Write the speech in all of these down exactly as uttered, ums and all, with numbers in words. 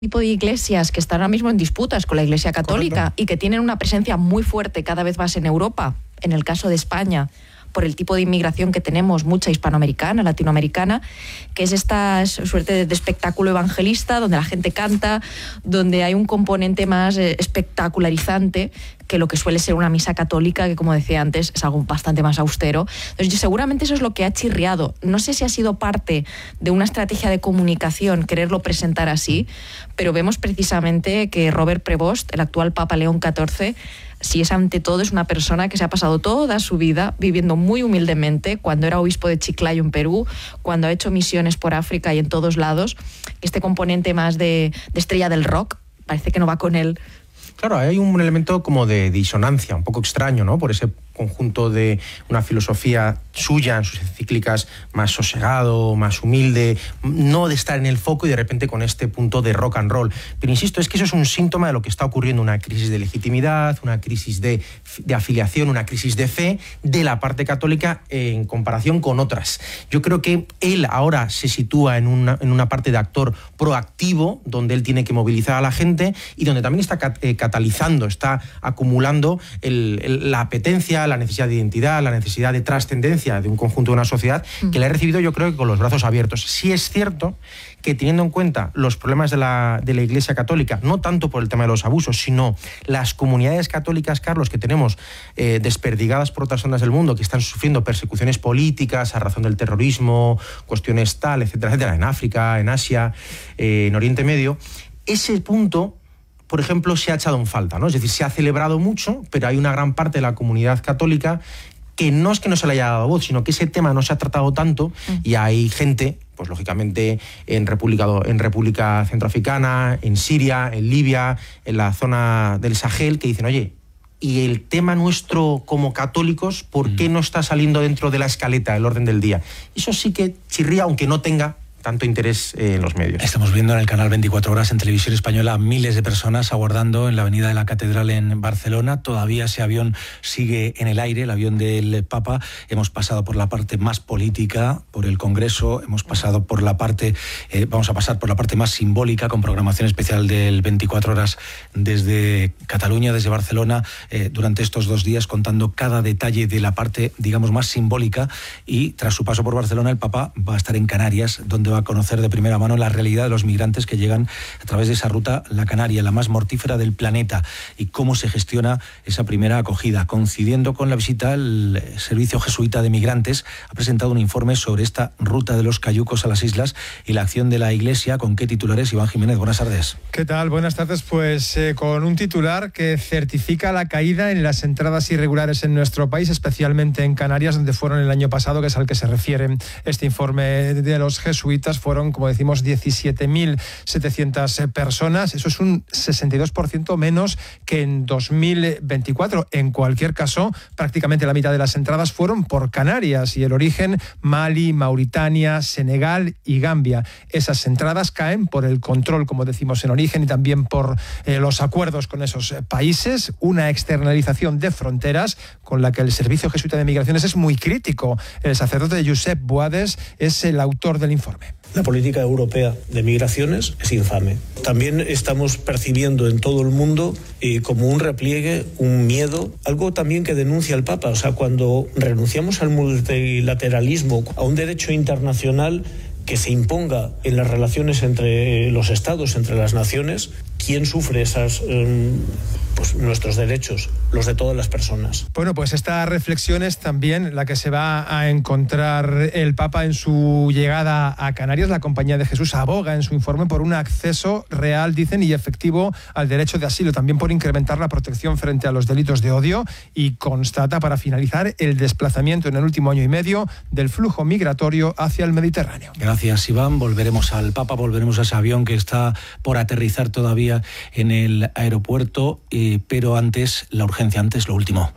tipo de iglesias que están ahora mismo en disputas con la Iglesia Católica. Correcto. Y que tienen una presencia muy fuerte cada vez más en Europa, en el caso de España, por el tipo de inmigración que tenemos, mucha hispanoamericana, latinoamericana, que es esta suerte de espectáculo evangelista, donde la gente canta, donde hay un componente más espectacularizante que lo que suele ser una misa católica, que, como decía antes, es algo bastante más austero. Entonces, seguramente eso es lo que ha chirriado. No sé si ha sido parte de una estrategia de comunicación quererlo presentar así, pero vemos precisamente que Robert Prevost, el actual Papa León catorce, si es ante todo, es una persona que se ha pasado toda su vida viviendo muy humildemente, cuando era obispo de Chiclayo en Perú, cuando ha hecho misiones por África y en todos lados. Este componente más de, de estrella del rock parece que no va con él. Claro, hay un elemento como de disonancia, un poco extraño, ¿no? Por ese conjunto de una filosofía suya en sus encíclicas, más sosegado, más humilde, no de estar en el foco y de repente con este punto de rock and roll. Pero insisto, es que eso es un síntoma de lo que está ocurriendo, una crisis de legitimidad, una crisis de, de afiliación, una crisis de fe de la parte católica en comparación con otras. Yo creo que él ahora se sitúa en una, en una parte de actor proactivo, donde él tiene que movilizar a la gente y donde también está cat, eh, catalizando, está acumulando el, el, la apetencia, la necesidad de identidad, la necesidad de trascendencia de un conjunto de una sociedad que le ha recibido, yo creo que con los brazos abiertos. Sí es cierto que, teniendo en cuenta los problemas de la, de la Iglesia Católica, no tanto por el tema de los abusos, sino las comunidades católicas, Carlos, que tenemos eh, desperdigadas por otras zonas del mundo, que están sufriendo persecuciones políticas a razón del terrorismo, cuestiones tal, etcétera, etcétera, en África, en Asia, eh, en Oriente Medio, ese punto, por ejemplo, se ha echado en falta, ¿no? Es decir, se ha celebrado mucho, pero hay una gran parte de la comunidad católica que no es que no se le haya dado voz, sino que ese tema no se ha tratado tanto mm. y hay gente, pues lógicamente en República, en República Centroafricana, en Siria, en Libia, en la zona del Sahel, que dicen, oye, y el tema nuestro como católicos, ¿por qué no está saliendo dentro de la escaleta, el orden del día? Eso sí que chirría, aunque no tenga tanto interés eh, en los medios. Estamos viendo en el canal veinticuatro horas en Televisión Española miles de personas aguardando en la avenida de la Catedral en Barcelona. Todavía ese avión sigue en el aire, el avión del Papa. Hemos pasado por la parte más política, por el Congreso, hemos pasado por la parte, eh, vamos a pasar por la parte más simbólica, con programación especial del veinticuatro horas desde Cataluña, desde Barcelona, eh, durante estos dos días, contando cada detalle de la parte, digamos, más simbólica. Y tras su paso por Barcelona, el Papa va a estar en Canarias, donde va a conocer de primera mano la realidad de los migrantes que llegan a través de esa ruta, la Canaria, la más mortífera del planeta, y cómo se gestiona esa primera acogida. Coincidiendo con la visita, el Servicio Jesuita de Migrantes ha presentado un informe sobre esta ruta de los cayucos a las islas y la acción de la Iglesia. ¿Con qué titulares? Iván Jiménez, buenas tardes. ¿Qué tal? Buenas tardes. Pues eh, con un titular que certifica la caída en las entradas irregulares en nuestro país, especialmente en Canarias, donde fueron el año pasado, que es al que se refiere este informe de los jesuitas. Fueron, como decimos, diecisiete mil setecientas personas. Eso es un sesenta y dos por ciento menos que en dos mil veinticuatro. En cualquier caso, prácticamente la mitad de las entradas fueron por Canarias y el origen Mali, Mauritania, Senegal y Gambia. Esas entradas caen por el control, como decimos, en origen y también por eh, los acuerdos con esos países. Una externalización de fronteras con la que el Servicio Jesuita de Migraciones es muy crítico. El sacerdote Josep Boades es el autor del informe. La política europea de migraciones es infame. También estamos percibiendo en todo el mundo eh, como un repliegue, un miedo, algo también que denuncia el Papa. O sea, cuando renunciamos al multilateralismo, a un derecho internacional que se imponga en las relaciones entre los estados, entre las naciones, ¿quién sufre esas, eh, pues nuestros derechos? Los de todas las personas. Bueno, pues esta reflexión es también la que se va a encontrar el Papa en su llegada a Canarias. La Compañía de Jesús aboga en su informe por un acceso real, dicen, y efectivo al derecho de asilo, también por incrementar la protección frente a los delitos de odio, y constata, para finalizar, el desplazamiento en el último año y medio del flujo migratorio hacia el Mediterráneo. Gracias, Iván. Volveremos al Papa, volveremos a ese avión que está por aterrizar todavía en el aeropuerto, eh, pero antes la urgencia, antes lo último.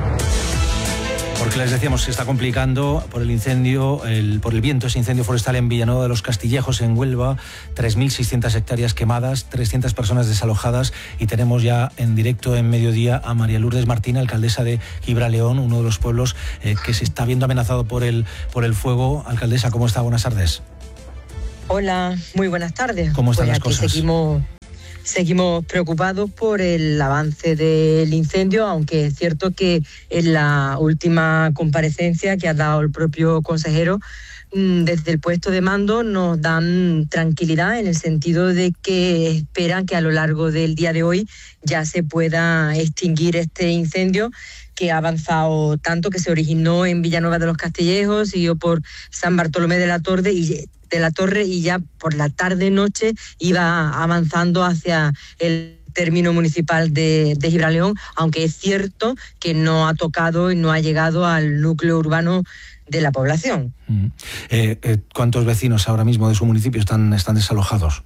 Porque les decíamos, se está complicando por el incendio, el, por el viento, ese incendio forestal en Villanueva de los Castillejos, en Huelva, tres mil seiscientas hectáreas quemadas, trescientas personas desalojadas, y tenemos ya en directo en Mediodía a María Lourdes Martín, alcaldesa de Gibraleón, uno de los pueblos eh, que se está viendo amenazado por el, por el fuego. Alcaldesa, ¿cómo está? Buenas tardes. Hola, muy buenas tardes. ¿Cómo están pues las aquí cosas? Seguimos, seguimos preocupados por el avance del incendio, aunque es cierto que en la última comparecencia que ha dado el propio consejero, desde el puesto de mando nos dan tranquilidad en el sentido de que esperan que a lo largo del día de hoy ya se pueda extinguir este incendio que ha avanzado tanto, que se originó en Villanueva de los Castillejos, siguió por San Bartolomé de la Torre y de la Torre y ya por la tarde-noche iba avanzando hacia el término municipal de, de Gibraleón, aunque es cierto que no ha tocado y no ha llegado al núcleo urbano de la población. Mm. Eh, eh, ¿Cuántos vecinos ahora mismo de su municipio están, están desalojados?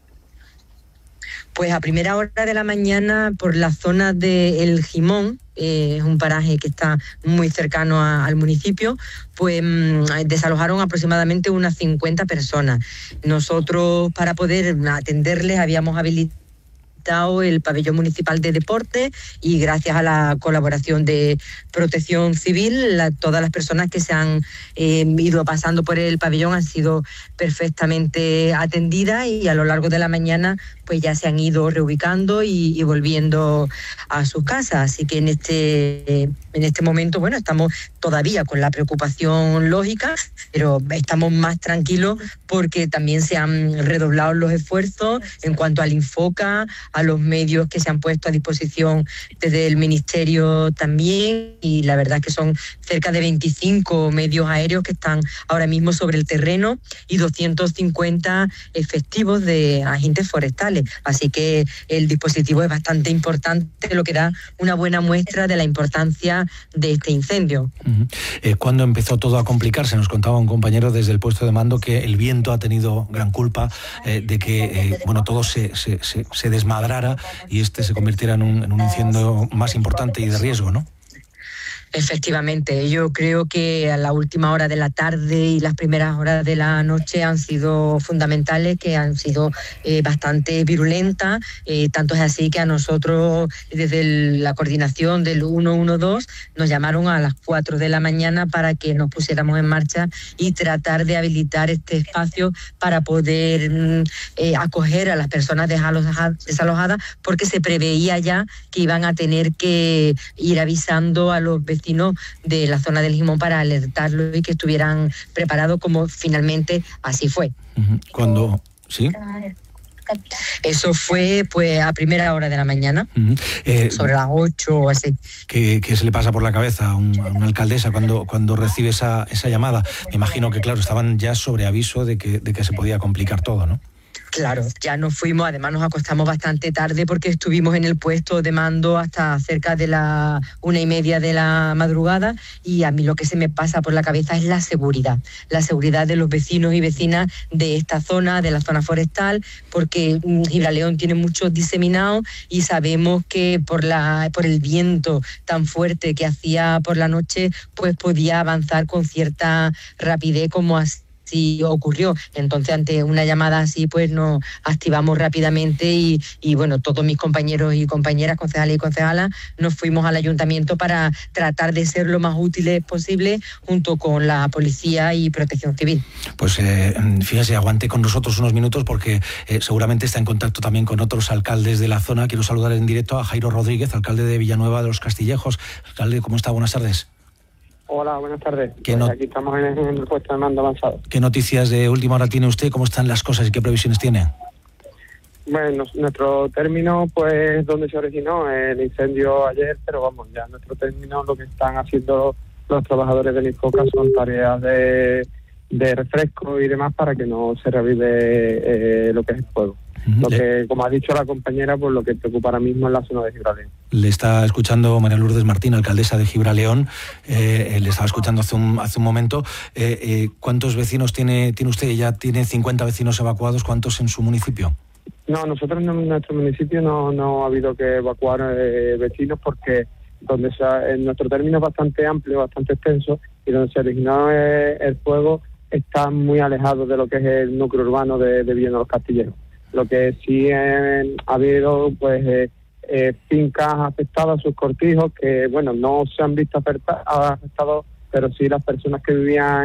Pues a primera hora de la mañana por la zona de El Gimón, es eh, un paraje que está muy cercano a, al municipio, pues mmm, desalojaron aproximadamente unas cincuenta personas. Nosotros, para poder atenderles, habíamos habilitado el pabellón municipal de deporte y gracias a la colaboración de Protección Civil, la, todas las personas que se han eh, ido pasando por el pabellón han sido perfectamente atendidas y a lo largo de la mañana pues ya se han ido reubicando y, y volviendo a sus casas. Así que en este, en este momento, bueno, estamos todavía con la preocupación lógica, pero estamos más tranquilos porque también se han redoblado los esfuerzos en cuanto al Infoca, a los medios que se han puesto a disposición desde el Ministerio también, y la verdad que son cerca de veinticinco medios aéreos que están ahora mismo sobre el terreno y doscientos cincuenta efectivos de agentes forestales. Así que el dispositivo es bastante importante, lo que da una buena muestra de la importancia de este incendio. Uh-huh. Eh, ¿Cuándo empezó todo a complicarse? Nos contaba un compañero desde el puesto de mando que el viento ha tenido gran culpa eh, de que eh, bueno, todo se, se, se, se desmadrara y este se convirtiera en un, en un incendio más importante y de riesgo, ¿no? Efectivamente, yo creo que a la última hora de la tarde y las primeras horas de la noche han sido fundamentales, que han sido eh, bastante virulentas, eh, tanto es así que a nosotros desde el, la coordinación del ciento doce nos llamaron a las cuatro de la mañana para que nos pusiéramos en marcha y tratar de habilitar este espacio para poder eh, acoger a las personas desalojadas, porque se preveía ya que iban a tener que ir avisando a los vecinos de la zona del Gimón para alertarlos y que estuvieran preparados, como finalmente así fue. Uh-huh. ¿Cuándo? ¿Sí? Eso fue pues a primera hora de la mañana, uh-huh. eh, sobre las ocho o así. ¿Qué, qué se le pasa por la cabeza a, un, a una alcaldesa cuando, cuando recibe esa, esa llamada? Me imagino que, claro, estaban ya sobre aviso de que, de que se podía complicar todo, ¿no? Claro, ya nos fuimos, además nos acostamos bastante tarde porque estuvimos en el puesto de mando hasta cerca de la una y media de la madrugada, y a mí lo que se me pasa por la cabeza es la seguridad, la seguridad de los vecinos y vecinas de esta zona, de la zona forestal, porque Gibraleón tiene muchos diseminados y sabemos que por la por el viento tan fuerte que hacía por la noche, pues podía avanzar con cierta rapidez como así. Sí ocurrió. Entonces, ante una llamada así, pues nos activamos rápidamente y, y bueno, todos mis compañeros y compañeras, concejales y concejalas, nos fuimos al ayuntamiento para tratar de ser lo más útiles posible junto con la policía y Protección Civil. Pues eh, fíjese, aguante con nosotros unos minutos porque eh, seguramente está en contacto también con otros alcaldes de la zona. Quiero saludar en directo a Jairo Rodríguez, alcalde de Villanueva de los Castillejos. Alcalde, ¿cómo está? Buenas tardes. Hola, buenas tardes. Pues no... Aquí estamos en el, en el puesto de mando avanzado. ¿Qué noticias de última hora tiene usted? ¿Cómo están las cosas y qué previsiones tiene? Bueno, nuestro término, pues, donde se originó el incendio ayer, pero vamos, ya nuestro término, lo que están haciendo los trabajadores del Infoca son tareas de, de refresco y demás para que no se revive eh, lo que es el fuego. Lo que, como ha dicho la compañera, pues lo que preocupa ahora mismo es la zona de Gibraleón. Le está escuchando María Lourdes Martín, alcaldesa de Gibraleón. Eh, le estaba escuchando hace un, hace un momento. Eh, eh, ¿Cuántos vecinos tiene, tiene usted? Ya tiene cincuenta vecinos evacuados. ¿Cuántos en su municipio? No, nosotros en nuestro municipio no, no ha habido que evacuar eh, vecinos porque donde se ha, en nuestro término es bastante amplio, bastante extenso, y donde se originó eh, el fuego está muy alejado de lo que es el núcleo urbano de, de Villanueva de los Castillejos. Lo que sí eh, ha habido, pues, eh, eh, fincas afectadas, sus cortijos, que, bueno, no se han visto afectados, pero sí las personas que vivían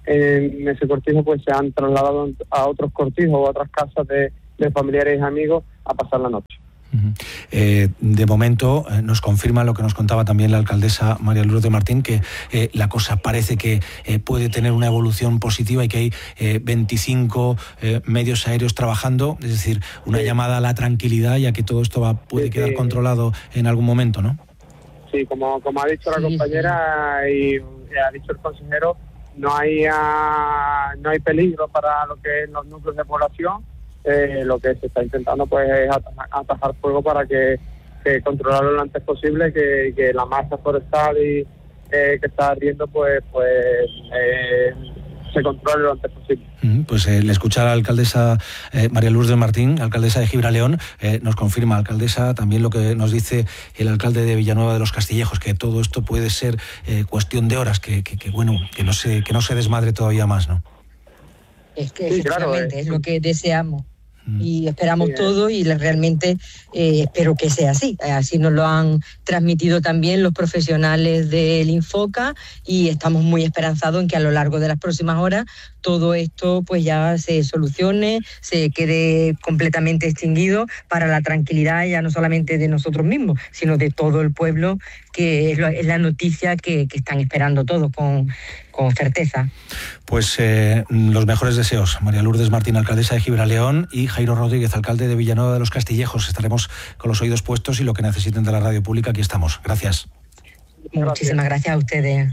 en ese cortijo pues se han trasladado a otros cortijos o a otras casas de, de familiares y amigos a pasar la noche. Uh-huh. Eh, de momento eh, nos confirma lo que nos contaba también la alcaldesa María Lourdes Martín, que eh, la cosa parece que eh, puede tener una evolución positiva y que hay eh, veinticinco eh, medios aéreos trabajando, es decir, una sí. llamada a la tranquilidad y a que todo esto va, puede sí, quedar sí. controlado en algún momento, ¿no? Sí, como, como ha dicho la compañera y, y ha dicho el consejero, no hay, uh, no hay peligro para lo que es los núcleos de población. Eh, lo que se está intentando pues es atajar, atajar fuego para que, que controlarlo lo antes posible, que, que la masa forestal y, eh, que está ardiendo pues pues eh, se controle lo antes posible. Pues eh, le escucha a la alcaldesa eh, María Lourdes Martín, alcaldesa de Gibraleón, eh, nos confirma, alcaldesa, también lo que nos dice el alcalde de Villanueva de los Castillejos, que todo esto puede ser eh, cuestión de horas, que, que, que bueno, que no se que no se desmadre todavía más, ¿no? Es que sí, efectivamente claro, eh. es lo que deseamos y esperamos sí, todo y realmente eh, espero que sea así. Así nos lo han transmitido también los profesionales del Infoca y estamos muy esperanzados en que a lo largo de las próximas horas todo esto pues ya se solucione, se quede completamente extinguido para la tranquilidad ya no solamente de nosotros mismos, sino de todo el pueblo, que es, lo, es la noticia que, que están esperando todos con, con certeza. Pues eh, los mejores deseos, María Lourdes Martín, alcaldesa de Gibraleón, y Jairo Rodríguez, alcalde de Villanueva de los Castillejos. Estaremos con los oídos puestos y lo que necesiten de la radio pública, aquí estamos. Gracias. Muchísimas gracias a ustedes.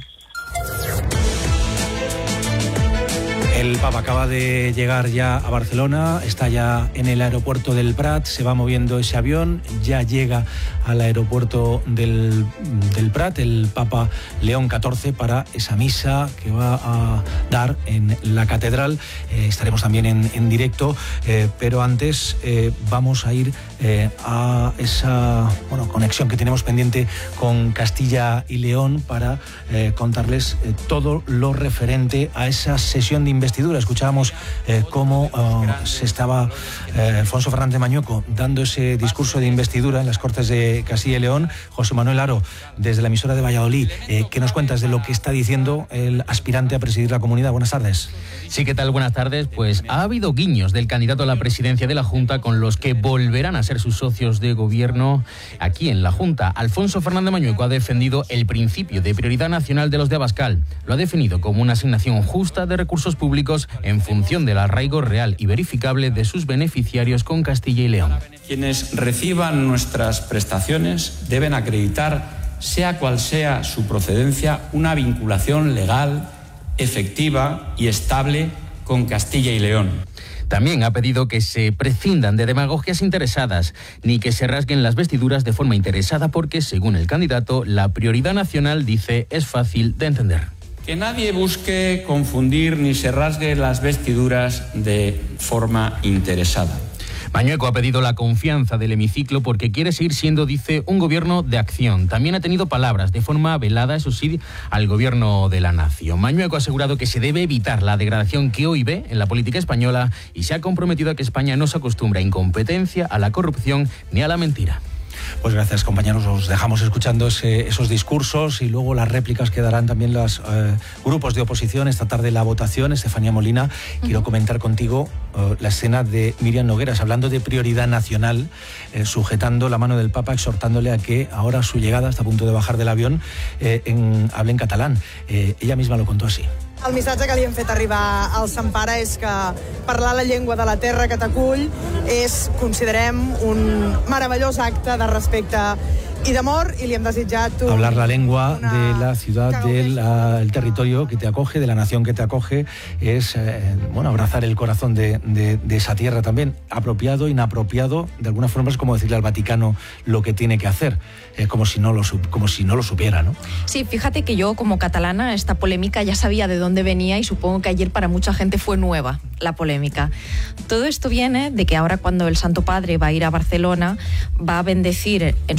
El Papa acaba de llegar ya a Barcelona, está ya en el aeropuerto del Prat, se va moviendo ese avión, ya llega al aeropuerto del, del Prat el Papa León catorce para esa misa que va a dar en la catedral. Eh, estaremos también en, en directo, eh, pero antes eh, vamos a ir eh, a esa bueno, conexión que tenemos pendiente con Castilla y León para eh, contarles eh, todo lo referente a esa sesión de investigación. Escuchábamos eh, cómo uh, se estaba eh, Alfonso Fernández Mañueco dando ese discurso de investidura en las Cortes de Castilla y León. José Manuel Haro, desde la emisora de Valladolid, eh, ¿qué nos cuentas de lo que está diciendo el aspirante a presidir la comunidad? Buenas tardes. Sí, ¿qué tal? Buenas tardes. Pues ha habido guiños del candidato a la presidencia de la Junta con los que volverán a ser sus socios de gobierno aquí en la Junta. Alfonso Fernández Mañueco ha defendido el principio de prioridad nacional de los de Abascal. Lo ha definido como una asignación justa de recursos públicos en función del arraigo real y verificable de sus beneficiarios con Castilla y León. Quienes reciban nuestras prestaciones deben acreditar, sea cual sea su procedencia, una vinculación legal, efectiva y estable con Castilla y León. También ha pedido que se prescindan de demagogias interesadas, ni que se rasguen las vestiduras de forma interesada, porque, según el candidato, la prioridad nacional, dice, es fácil de entender. Que nadie busque confundir ni se rasgue las vestiduras de forma interesada. Mañueco ha pedido la confianza del hemiciclo porque quiere seguir siendo, dice, un gobierno de acción. También ha tenido palabras de forma velada, eso sí, al gobierno de la nación. Mañueco ha asegurado que se debe evitar la degradación que hoy ve en la política española y se ha comprometido a que España no se acostumbre a incompetencia, a la corrupción ni a la mentira. Pues gracias, compañeros. Os dejamos escuchando ese, esos discursos y luego las réplicas que darán también los eh, grupos de oposición. Esta tarde la votación. Estefanía Molina, uh-huh. quiero comentar contigo eh, la escena de Miriam Nogueras, hablando de prioridad nacional, eh, sujetando la mano del Papa, exhortándole a que ahora su llegada, está a punto de bajar del avión, eh, en, hable en catalán. Eh, ella misma lo contó así. El missatge que li hem fet arribar al Sant Pare és que parlar la llengua de la terra que t'acull és, considerem, un meravellós acte de respecte y de amor, y le hem desitjat un, hablar la lengua de la ciudad, del uh, territorio que te acoge, de la nación que te acoge, es eh, bueno, abrazar el corazón de, de, de esa tierra también. Apropiado, inapropiado, de alguna forma es como decirle al Vaticano lo que tiene que hacer, eh, como, si no lo, como si no lo supiera, ¿no? Sí, fíjate que yo como catalana esta polémica ya sabía de dónde venía y supongo que ayer para mucha gente fue nueva la polémica. Todo esto viene de que ahora, cuando el Santo Padre va a ir a Barcelona, va a bendecir en su texto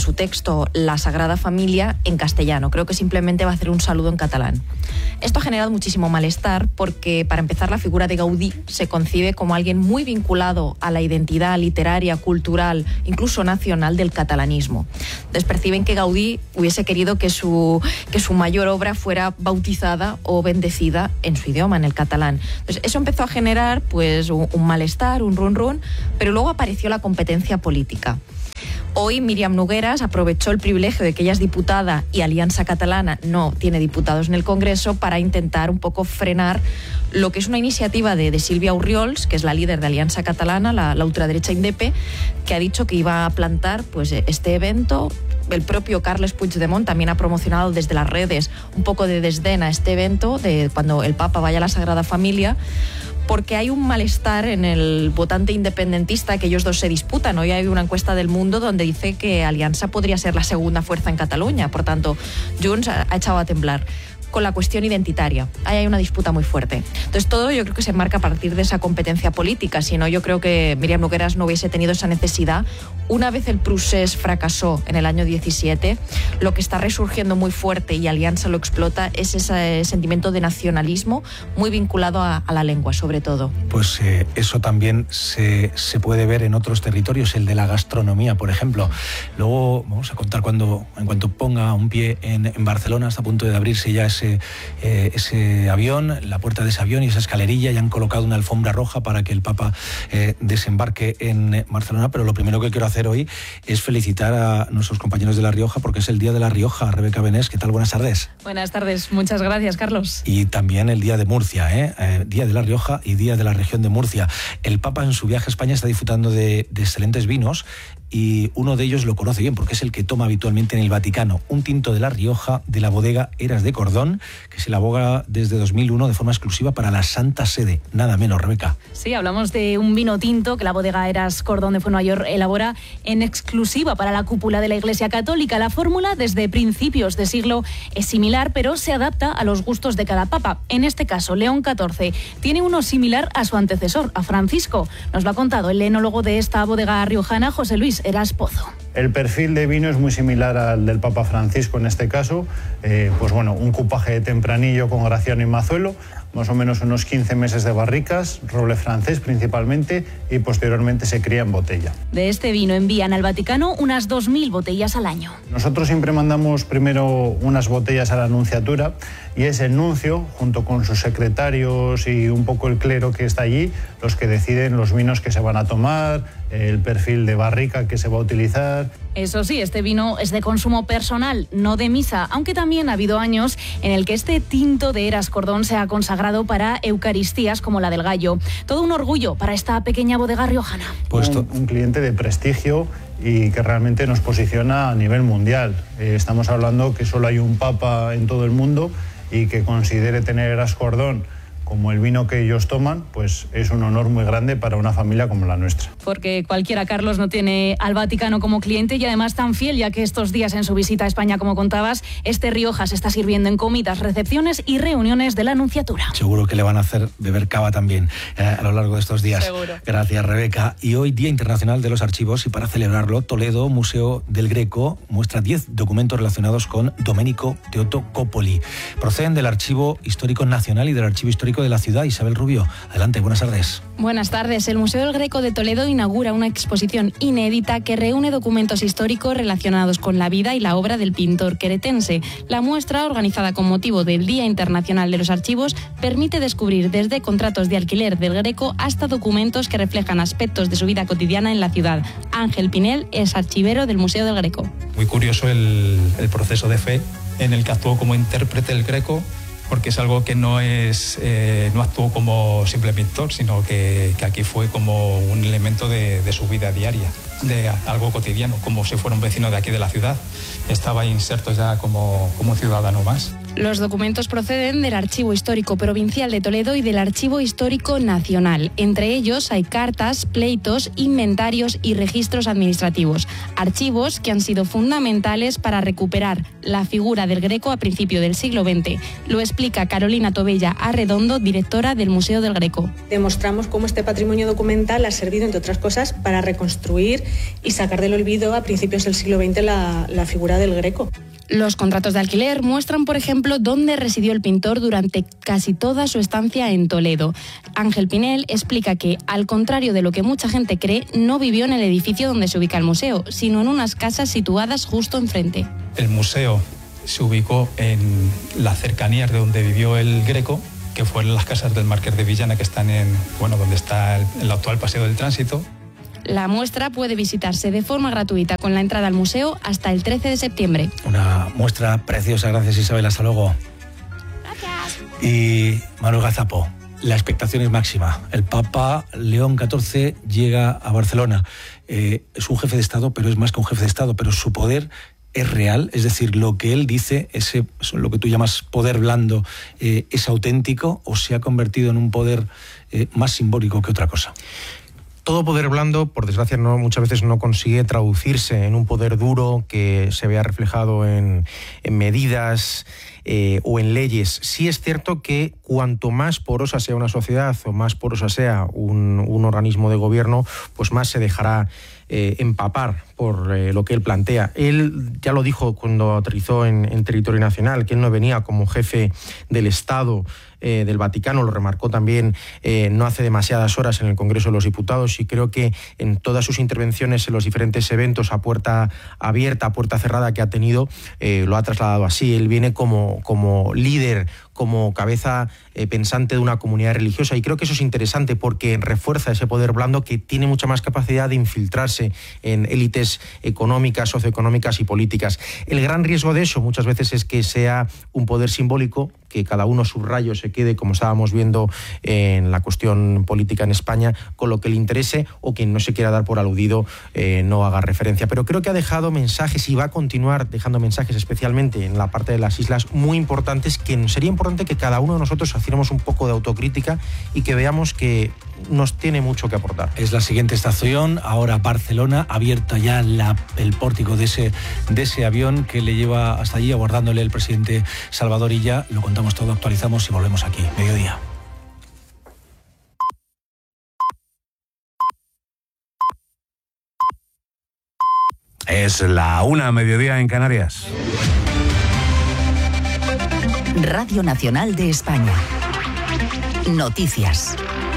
puesto la Sagrada Familia en castellano. Creo que simplemente va a hacer un saludo en catalán. Esto ha generado muchísimo malestar porque, para empezar, la figura de Gaudí se concibe como alguien muy vinculado a la identidad literaria, cultural, incluso nacional del catalanismo. Entonces perciben que Gaudí hubiese querido que su, que su mayor obra fuera bautizada o bendecida en su idioma, en el catalán. Entonces eso empezó a generar pues un, un malestar, un run run, pero luego apareció la competencia política. Hoy Míriam Nogueras aprovechó el privilegio de que ella es diputada y Alianza Catalana no tiene diputados en el Congreso para intentar un poco frenar lo que es una iniciativa de, de Sílvia Orriols, que es la líder de Alianza Catalana, la, la ultraderecha Indepe, que ha dicho que iba a plantar pues, este evento. El propio Carles Puigdemont también ha promocionado desde las redes un poco de desdén a este evento, de cuando el Papa vaya a la Sagrada Familia, porque hay un malestar en el votante independentista, que ellos dos se disputan. Hoy hay una encuesta del Mundo donde dice que Alianza podría ser la segunda fuerza en Cataluña. Por tanto, Junts ha echado a temblar con la cuestión identitaria. Ahí hay una disputa muy fuerte. Entonces todo yo creo que se enmarca a partir de esa competencia política. Si no, yo creo que Míriam Nogueras no hubiese tenido esa necesidad. Una vez el procés fracasó en el año diecisiete, lo que está resurgiendo muy fuerte, y Alianza lo explota, es ese sentimiento de nacionalismo muy vinculado a, a la lengua, sobre todo. Pues eh, eso también se, se puede ver en otros territorios, el de la gastronomía, por ejemplo. Luego vamos a contar cuando, en cuanto ponga un pie en, en Barcelona, está a punto de abrirse ya ese, eh, ese avión, la puerta de ese avión y esa escalerilla, y han colocado una alfombra roja para que el Papa eh, desembarque en Barcelona. Pero lo primero que quiero hacer hoy es felicitar a nuestros compañeros de La Rioja, porque es el Día de La Rioja. Rebeca Benés, ¿qué tal? Buenas tardes. Buenas tardes, muchas gracias, Carlos. Y también el Día de Murcia, ¿eh? Eh, Día de La Rioja y Día de la región de Murcia. El Papa en su viaje a España está disfrutando de, de excelentes vinos, y uno de ellos lo conoce bien porque es el que toma habitualmente en el Vaticano, un tinto de La Rioja de la bodega Eras de Cordón, que se elabora desde dos mil uno de forma exclusiva para la Santa Sede. Nada menos, Rebeca. Sí, hablamos de un vino tinto que la bodega Eras Cordón de Fuenmayor elabora en exclusiva para la cúpula de la Iglesia Católica. La fórmula desde principios de siglo es similar, pero se adapta a los gustos de cada papa. En este caso, León catorce tiene uno similar a su antecesor, a Francisco. Nos lo ha contado el enólogo de esta bodega riojana, José Luis Eras Pozo. El perfil de vino es muy similar al del Papa Francisco en este caso. Eh, pues bueno, un cupaje tempranillo con Graciano y Mazuelo, más o menos unos quince meses de barricas, roble francés principalmente, y posteriormente se cría en botella. De este vino envían al Vaticano unas dos mil botellas al año. Nosotros siempre mandamos primero unas botellas a la nunciatura, y es el nuncio, junto con sus secretarios y un poco el clero que está allí, los que deciden los vinos que se van a tomar, el perfil de barrica que se va a utilizar. Eso sí, este vino es de consumo personal, no de misa, aunque también ha habido años en el que este tinto de Eras Cordón se ha consagrado para eucaristías como la del Gallo. Todo un orgullo para esta pequeña bodega riojana. Pues un, un cliente de prestigio y que realmente nos posiciona a nivel mundial. Eh, estamos hablando que solo hay un papa en todo el mundo, y que considere tener Eras Cordón como el vino que ellos toman, pues es un honor muy grande para una familia como la nuestra. Porque cualquiera, Carlos, no tiene al Vaticano como cliente, y además tan fiel, ya que estos días en su visita a España, como contabas, este Rioja se está sirviendo en comidas, recepciones y reuniones de la Anunciatura. Seguro que le van a hacer beber cava también eh, a lo largo de estos días. Seguro. Gracias, Rebeca. Y hoy, Día Internacional de los Archivos, y para celebrarlo, Toledo, Museo del Greco, muestra diez documentos relacionados con Domenico Teotocópoli. Proceden del Archivo Histórico Nacional y del Archivo Histórico de la ciudad. Isabel Rubio, adelante, buenas tardes. Buenas tardes. El Museo del Greco de Toledo inaugura una exposición inédita que reúne documentos históricos relacionados con la vida y la obra del pintor queretense. La muestra, organizada con motivo del Día Internacional de los Archivos, permite descubrir desde contratos de alquiler del Greco hasta documentos que reflejan aspectos de su vida cotidiana en la ciudad. Ángel Pinel es archivero del Museo del Greco. Muy curioso el, el proceso de fe en el que actuó como intérprete del Greco, porque es algo que no es eh, no actuó como simple pintor, sino que, que aquí fue como un elemento de, de su vida diaria, de algo cotidiano, como si fuera un vecino de aquí de la ciudad. Estaba inserto ya como, como un ciudadano más. Los documentos proceden del Archivo Histórico Provincial de Toledo y del Archivo Histórico Nacional. Entre ellos hay cartas, pleitos, inventarios y registros administrativos. Archivos que han sido fundamentales para recuperar la figura del Greco a principios del siglo veinte. Lo explica Carolina Tobella Arredondo, directora del Museo del Greco. Demostramos cómo este patrimonio documental ha servido, entre otras cosas, para reconstruir y sacar del olvido a principios del siglo veinte la, la figura del Greco. Los contratos de alquiler muestran, por ejemplo, dónde residió el pintor durante casi toda su estancia en Toledo. Ángel Pinel explica que, al contrario de lo que mucha gente cree, no vivió en el edificio donde se ubica el museo, sino en unas casas situadas justo enfrente. El museo se ubicó en las cercanías de donde vivió el Greco, que fueron las casas del Marqués de Villana, que están en, bueno, donde está el, el actual Paseo del Tránsito. La muestra puede visitarse de forma gratuita con la entrada al museo hasta el trece de septiembre. Una muestra preciosa, gracias Isabel, hasta luego. Gracias. Y Manuel Gazapo, la expectación es máxima. El Papa León catorce llega a Barcelona. Eh, es un jefe de Estado, pero es más que un jefe de Estado, pero su poder es real, es decir, lo que él dice, ese, lo que tú llamas poder blando, eh, ¿es auténtico o se ha convertido en un poder eh, más simbólico que otra cosa? Todo poder blando, por desgracia, no, muchas veces no consigue traducirse en un poder duro que se vea reflejado en, en medidas eh, o en leyes. Sí es cierto que cuanto más porosa sea una sociedad o más porosa sea un, un organismo de gobierno, pues más se dejará eh, empapar por eh, lo que él plantea. Él ya lo dijo cuando aterrizó en, en territorio nacional, que él no venía como jefe del Estado eh, del Vaticano, lo remarcó también eh, no hace demasiadas horas en el Congreso de los Diputados, y creo que en todas sus intervenciones en los diferentes eventos a puerta abierta, a puerta cerrada que ha tenido, eh, lo ha trasladado así. Él viene como, como líder, como cabeza eh, pensante de una comunidad religiosa, y creo que eso es interesante porque refuerza ese poder blando que tiene mucha más capacidad de infiltrarse en élites económicas, socioeconómicas y políticas. El gran riesgo de eso muchas veces es que sea un poder simbólico, que cada uno su rayo se quede, como estábamos viendo en la cuestión política en España, con lo que le interese, o quien no se quiera dar por aludido eh, no haga referencia. Pero creo que ha dejado mensajes y va a continuar dejando mensajes, especialmente en la parte de las islas, muy importantes, que sería importante que cada uno de nosotros hiciéramos un poco de autocrítica y que veamos que nos tiene mucho que aportar. Es la siguiente estación, ahora Barcelona, abierta ya la, el pórtico de ese, de ese avión que le lleva hasta allí, aguardándole el presidente Salvador Illa. Lo contamos todo, actualizamos y volvemos aquí, mediodía. Es la una, mediodía en Canarias. Radio Nacional de España. Noticias.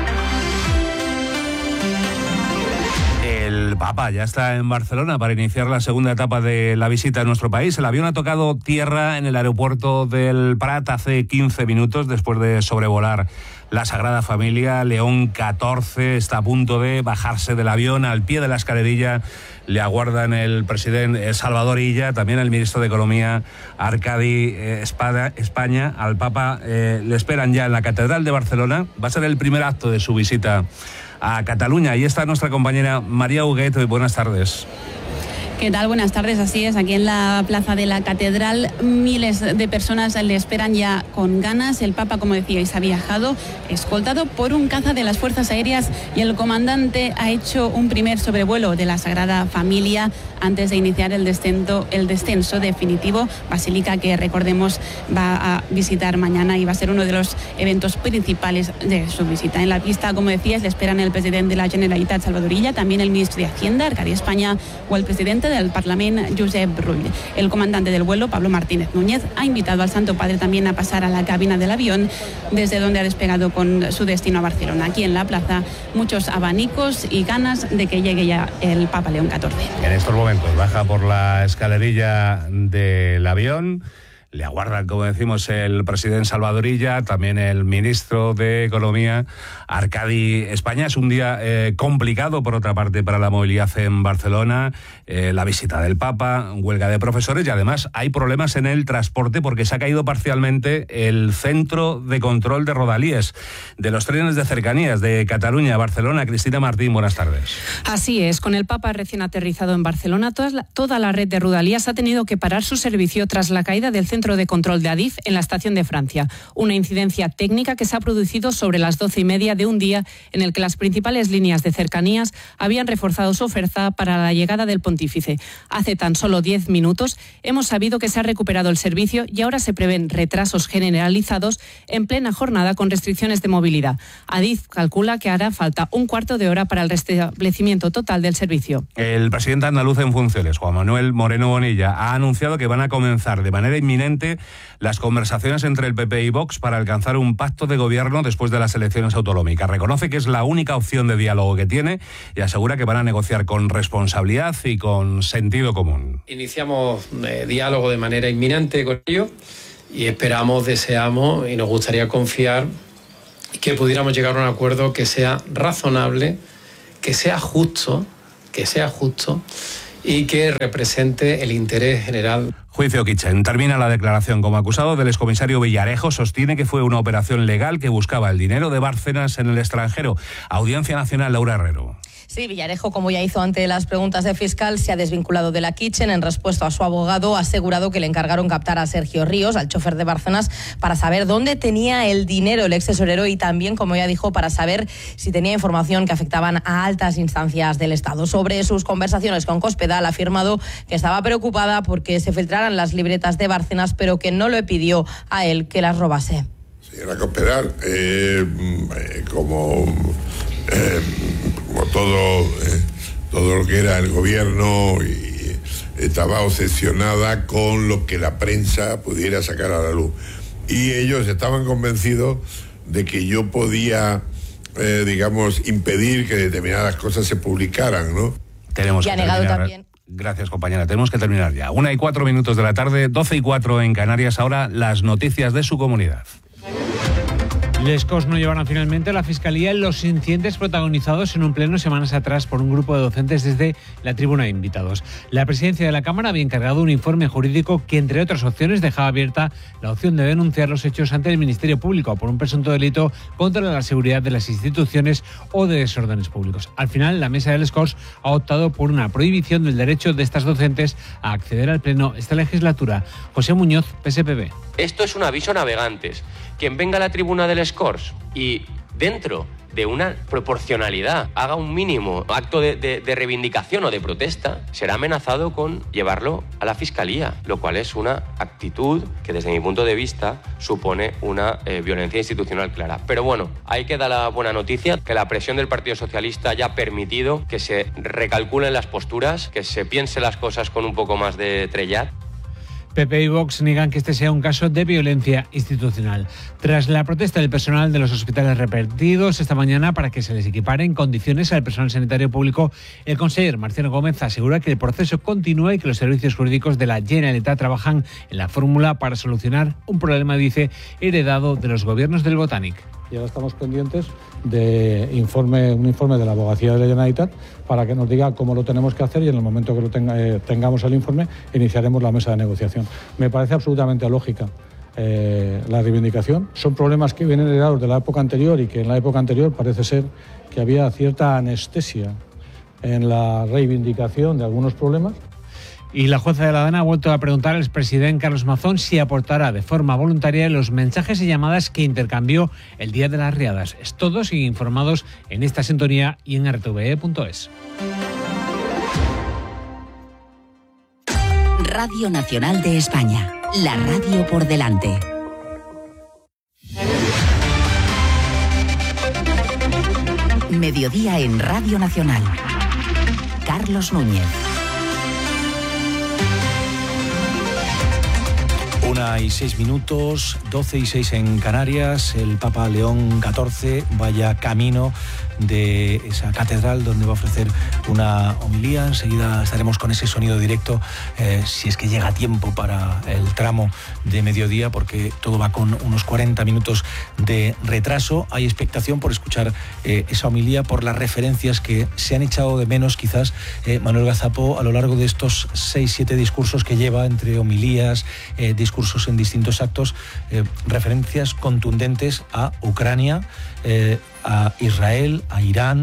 El Papa ya está en Barcelona para iniciar la segunda etapa de la visita a nuestro país. El avión ha tocado tierra en el aeropuerto del Prat hace quince minutos después de sobrevolar la Sagrada Familia. León catorce está a punto de bajarse del avión. Al pie de la escalerilla le aguardan el presidente Salvador Illa, también el ministro de Economía Arcadi Espada, España. Al Papa eh, le esperan ya en la Catedral de Barcelona. Va a ser el primer acto de su visita a Cataluña. Ahí está nuestra compañera María Huguet. Buenas tardes. ¿Qué tal? Buenas tardes. Así es, aquí en la plaza de la Catedral miles de personas le esperan ya con ganas. El Papa, como decíais, ha viajado escoltado por un caza de las Fuerzas Aéreas y el comandante ha hecho un primer sobrevuelo de la Sagrada Familia antes de iniciar el descenso, el descenso definitivo. Basílica que, recordemos, va a visitar mañana y va a ser uno de los eventos principales de su visita. En la pista, como decías, le esperan el presidente de la Generalitat, Salvador Illa, también el ministro de Hacienda, Arcadi España, o el presidente del Parlamento, Josep Rull. El comandante del vuelo, Pablo Martínez Núñez, ha invitado al Santo Padre también a pasar a la cabina del avión, desde donde ha despegado con su destino a Barcelona. Aquí en la plaza, muchos abanicos y ganas de que llegue ya el Papa León catorce. En estos momentos baja por la escalerilla del avión. Le aguardan, como decimos, el presidente Salvador Illa, también el ministro de Economía, Arcadi España. Es un día eh, complicado, por otra parte, para la movilidad en Barcelona, eh, la visita del Papa, huelga de profesores, y además hay problemas en el transporte porque se ha caído parcialmente el centro de control de rodalíes de los trenes de cercanías de Cataluña a Barcelona. Cristina Martín, buenas tardes. Así es, con el Papa recién aterrizado en Barcelona, toda la, toda la red de rodalías ha tenido que parar su servicio tras la caída del centro centro de control de Adif en la estación de Francia. Una incidencia técnica que se ha producido sobre las doce y media de un día en el que las principales líneas de cercanías habían reforzado su oferta para la llegada del pontífice. Hace tan solo diez minutos hemos sabido que se ha recuperado el servicio y ahora se prevén retrasos generalizados en plena jornada con restricciones de movilidad. Adif calcula que hará falta un cuarto de hora para el restablecimiento total del servicio. El presidente andaluz en funciones, Juan Manuel Moreno Bonilla, ha anunciado que van a comenzar de manera inminente las conversaciones entre el P P y Vox para alcanzar un pacto de gobierno después de las elecciones autonómicas. Reconoce que es la única opción de diálogo que tiene y asegura que van a negociar con responsabilidad y con sentido común. Iniciamos eh, diálogo de manera inminente con ellos y esperamos, deseamos y nos gustaría confiar que pudiéramos llegar a un acuerdo que sea razonable, que sea justo, que sea justo y que represente el interés general. Juicio Kitchen. Termina la declaración. Como acusado del excomisario Villarejo, sostiene que fue una operación legal que buscaba el dinero de Bárcenas en el extranjero. Audiencia Nacional, Laura Herrero. Sí, Villarejo, como ya hizo ante las preguntas del fiscal, se ha desvinculado de la Kitchen. En respuesta a su abogado, ha asegurado que le encargaron captar a Sergio Ríos, al chofer de Bárcenas, para saber dónde tenía el dinero el ex tesorero y también, como ya dijo, para saber si tenía información que afectaban a altas instancias del Estado. Sobre sus conversaciones con Cospedal, ha afirmado que estaba preocupada porque se filtraran las libretas de Bárcenas, pero que no le pidió a él que las robase. Señora Cospedal, eh, eh, como... Eh, como todo, eh, todo lo que era el gobierno, y estaba obsesionada con lo que la prensa pudiera sacar a la luz. Y ellos estaban convencidos de que yo podía, eh, digamos, impedir que determinadas cosas se publicaran, ¿no? Tenemos y que ha negado terminar. también. Gracias, compañera. Tenemos que terminar ya. Una y cuatro minutos de la tarde, doce y cuatro en Canarias. Ahora las noticias de su comunidad. Les Corts no llevaron finalmente a la Fiscalía los incidentes protagonizados en un pleno semanas atrás por un grupo de docentes desde la tribuna de invitados. La presidencia de la Cámara había encargado un informe jurídico que, entre otras opciones, dejaba abierta la opción de denunciar los hechos ante el Ministerio Público por un presunto delito contra la seguridad de las instituciones o de desórdenes públicos. Al final, la mesa de Les Corts ha optado por una prohibición del derecho de estas docentes a acceder al pleno esta legislatura. José Muñoz, P S P B. Esto es un aviso a navegantes. Quien venga a la tribuna de Les Corts y dentro de una proporcionalidad haga un mínimo acto de, de, de reivindicación o de protesta, será amenazado con llevarlo a la Fiscalía, lo cual es una actitud que desde mi punto de vista supone una eh, violencia institucional clara. Pero bueno, ahí queda la buena noticia, que la presión del Partido Socialista ya ha permitido que se recalculen las posturas, que se piense las cosas con un poco más de trellat. P P y Vox niegan que este sea un caso de violencia institucional. Tras la protesta del personal de los hospitales repartidos esta mañana para que se les equipare en condiciones al personal sanitario público, el conseller Marciano Gómez asegura que el proceso continúa y que los servicios jurídicos de la Generalitat trabajan en la fórmula para solucionar un problema, dice, heredado de los gobiernos del Botànic. Y ahora estamos pendientes de informe, un informe de la Abogacía de la Generalitat para que nos diga cómo lo tenemos que hacer y en el momento que lo tenga, eh, tengamos el informe iniciaremos la mesa de negociación. Me parece absolutamente lógica eh, la reivindicación. Son problemas que vienen heredados de la época anterior y que en la época anterior parece ser que había cierta anestesia en la reivindicación de algunos problemas. Y la jueza de la Dana ha vuelto a preguntar al expresidente Carlos Mazón si aportará de forma voluntaria los mensajes y llamadas que intercambió el día de las riadas. Es todos y informados en esta sintonía y en r t v e punto es. Radio Nacional de España, la radio por delante. Mediodía en Radio Nacional. Carlos Núñez. Una y seis minutos, doce y seis en Canarias. El Papa León catorce vaya camino de esa catedral donde va a ofrecer una homilía. Enseguida estaremos con ese sonido directo, eh, si es que llega a tiempo para el tramo de mediodía, porque todo va con unos cuarenta minutos de retraso. Hay expectación por escuchar eh, esa homilía, por las referencias que se han echado de menos quizás eh, Manuel Gazapo a lo largo de estos seis, siete discursos que lleva, entre homilías, eh, discursos en distintos actos, eh, referencias contundentes a Ucrania, eh, a Israel, a Irán,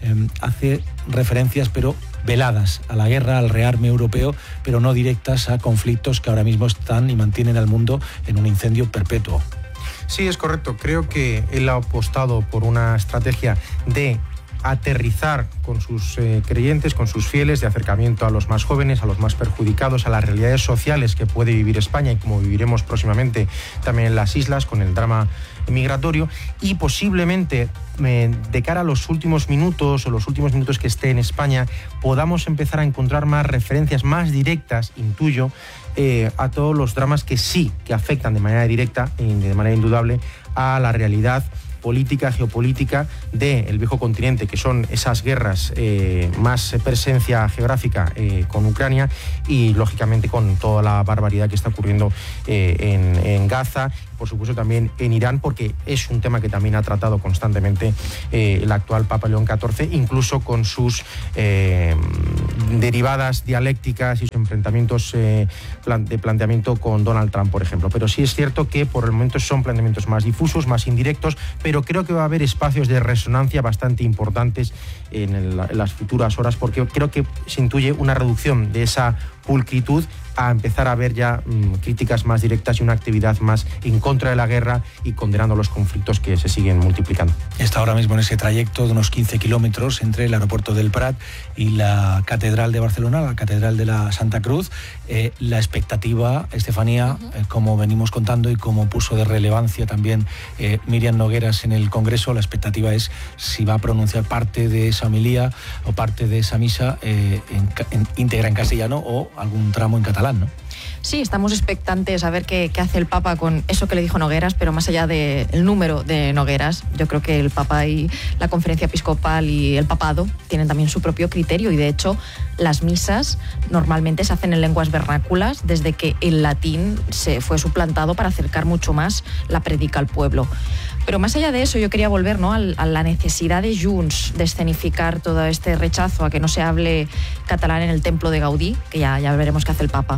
eh, hace referencias, pero veladas, a la guerra, al rearme europeo, pero no directas a conflictos que ahora mismo están y mantienen al mundo en un incendio perpetuo. Sí, es correcto. Creo que él ha apostado por una estrategia de aterrizar con sus eh, creyentes, con sus fieles, de acercamiento a los más jóvenes, a los más perjudicados, a las realidades sociales que puede vivir España y como viviremos próximamente también en las islas con el drama migratorio, y posiblemente eh, de cara a los últimos minutos o los últimos minutos que esté en España podamos empezar a encontrar más referencias más directas, intuyo, eh, a todos los dramas que sí, que afectan de manera directa y de manera indudable a la realidad política, geopolítica del viejo continente, que son esas guerras, eh, más presencia geográfica eh, con Ucrania y, lógicamente, con toda la barbaridad que está ocurriendo eh, en, en Gaza, por supuesto también en Irán, porque es un tema que también ha tratado constantemente eh, el actual Papa León catorce, incluso con sus eh, derivadas dialécticas y sus enfrentamientos eh, plan, de planteamiento con Donald Trump, por ejemplo. Pero sí es cierto que por el momento son planteamientos más difusos, más indirectos, pero creo que va a haber espacios de resonancia bastante importantes en, el, en las futuras horas, porque creo que se intuye una reducción de esa pulcritud a empezar a ver ya mmm, críticas más directas y una actividad más en contra de la guerra y condenando los conflictos que se siguen multiplicando. Está ahora mismo en ese trayecto de unos quince kilómetros entre el aeropuerto del Prat y la Catedral de Barcelona, la Catedral de la Santa Cruz. Eh, la expectativa, Estefanía, uh-huh. eh, como venimos contando y como puso de relevancia también eh, Míriam Nogueras en el Congreso, la expectativa es si va a pronunciar parte de esa homilía o parte de esa misa eh, en, en, íntegra en castellano o algún tramo en catalán, ¿no? Sí, estamos expectantes a ver qué, qué hace el Papa con eso que le dijo Nogueras, pero más allá del número de Nogueras, yo creo que el Papa y la Conferencia Episcopal y el Papado tienen también su propio criterio, y de hecho las misas normalmente se hacen en lenguas vernáculas desde que el latín se fue suplantado para acercar mucho más la prédica al pueblo. Pero más allá de eso, yo quería volver, ¿no?, a la necesidad de Junts de escenificar todo este rechazo a que no se hable catalán en el templo de Gaudí, que ya, ya veremos qué hace el Papa.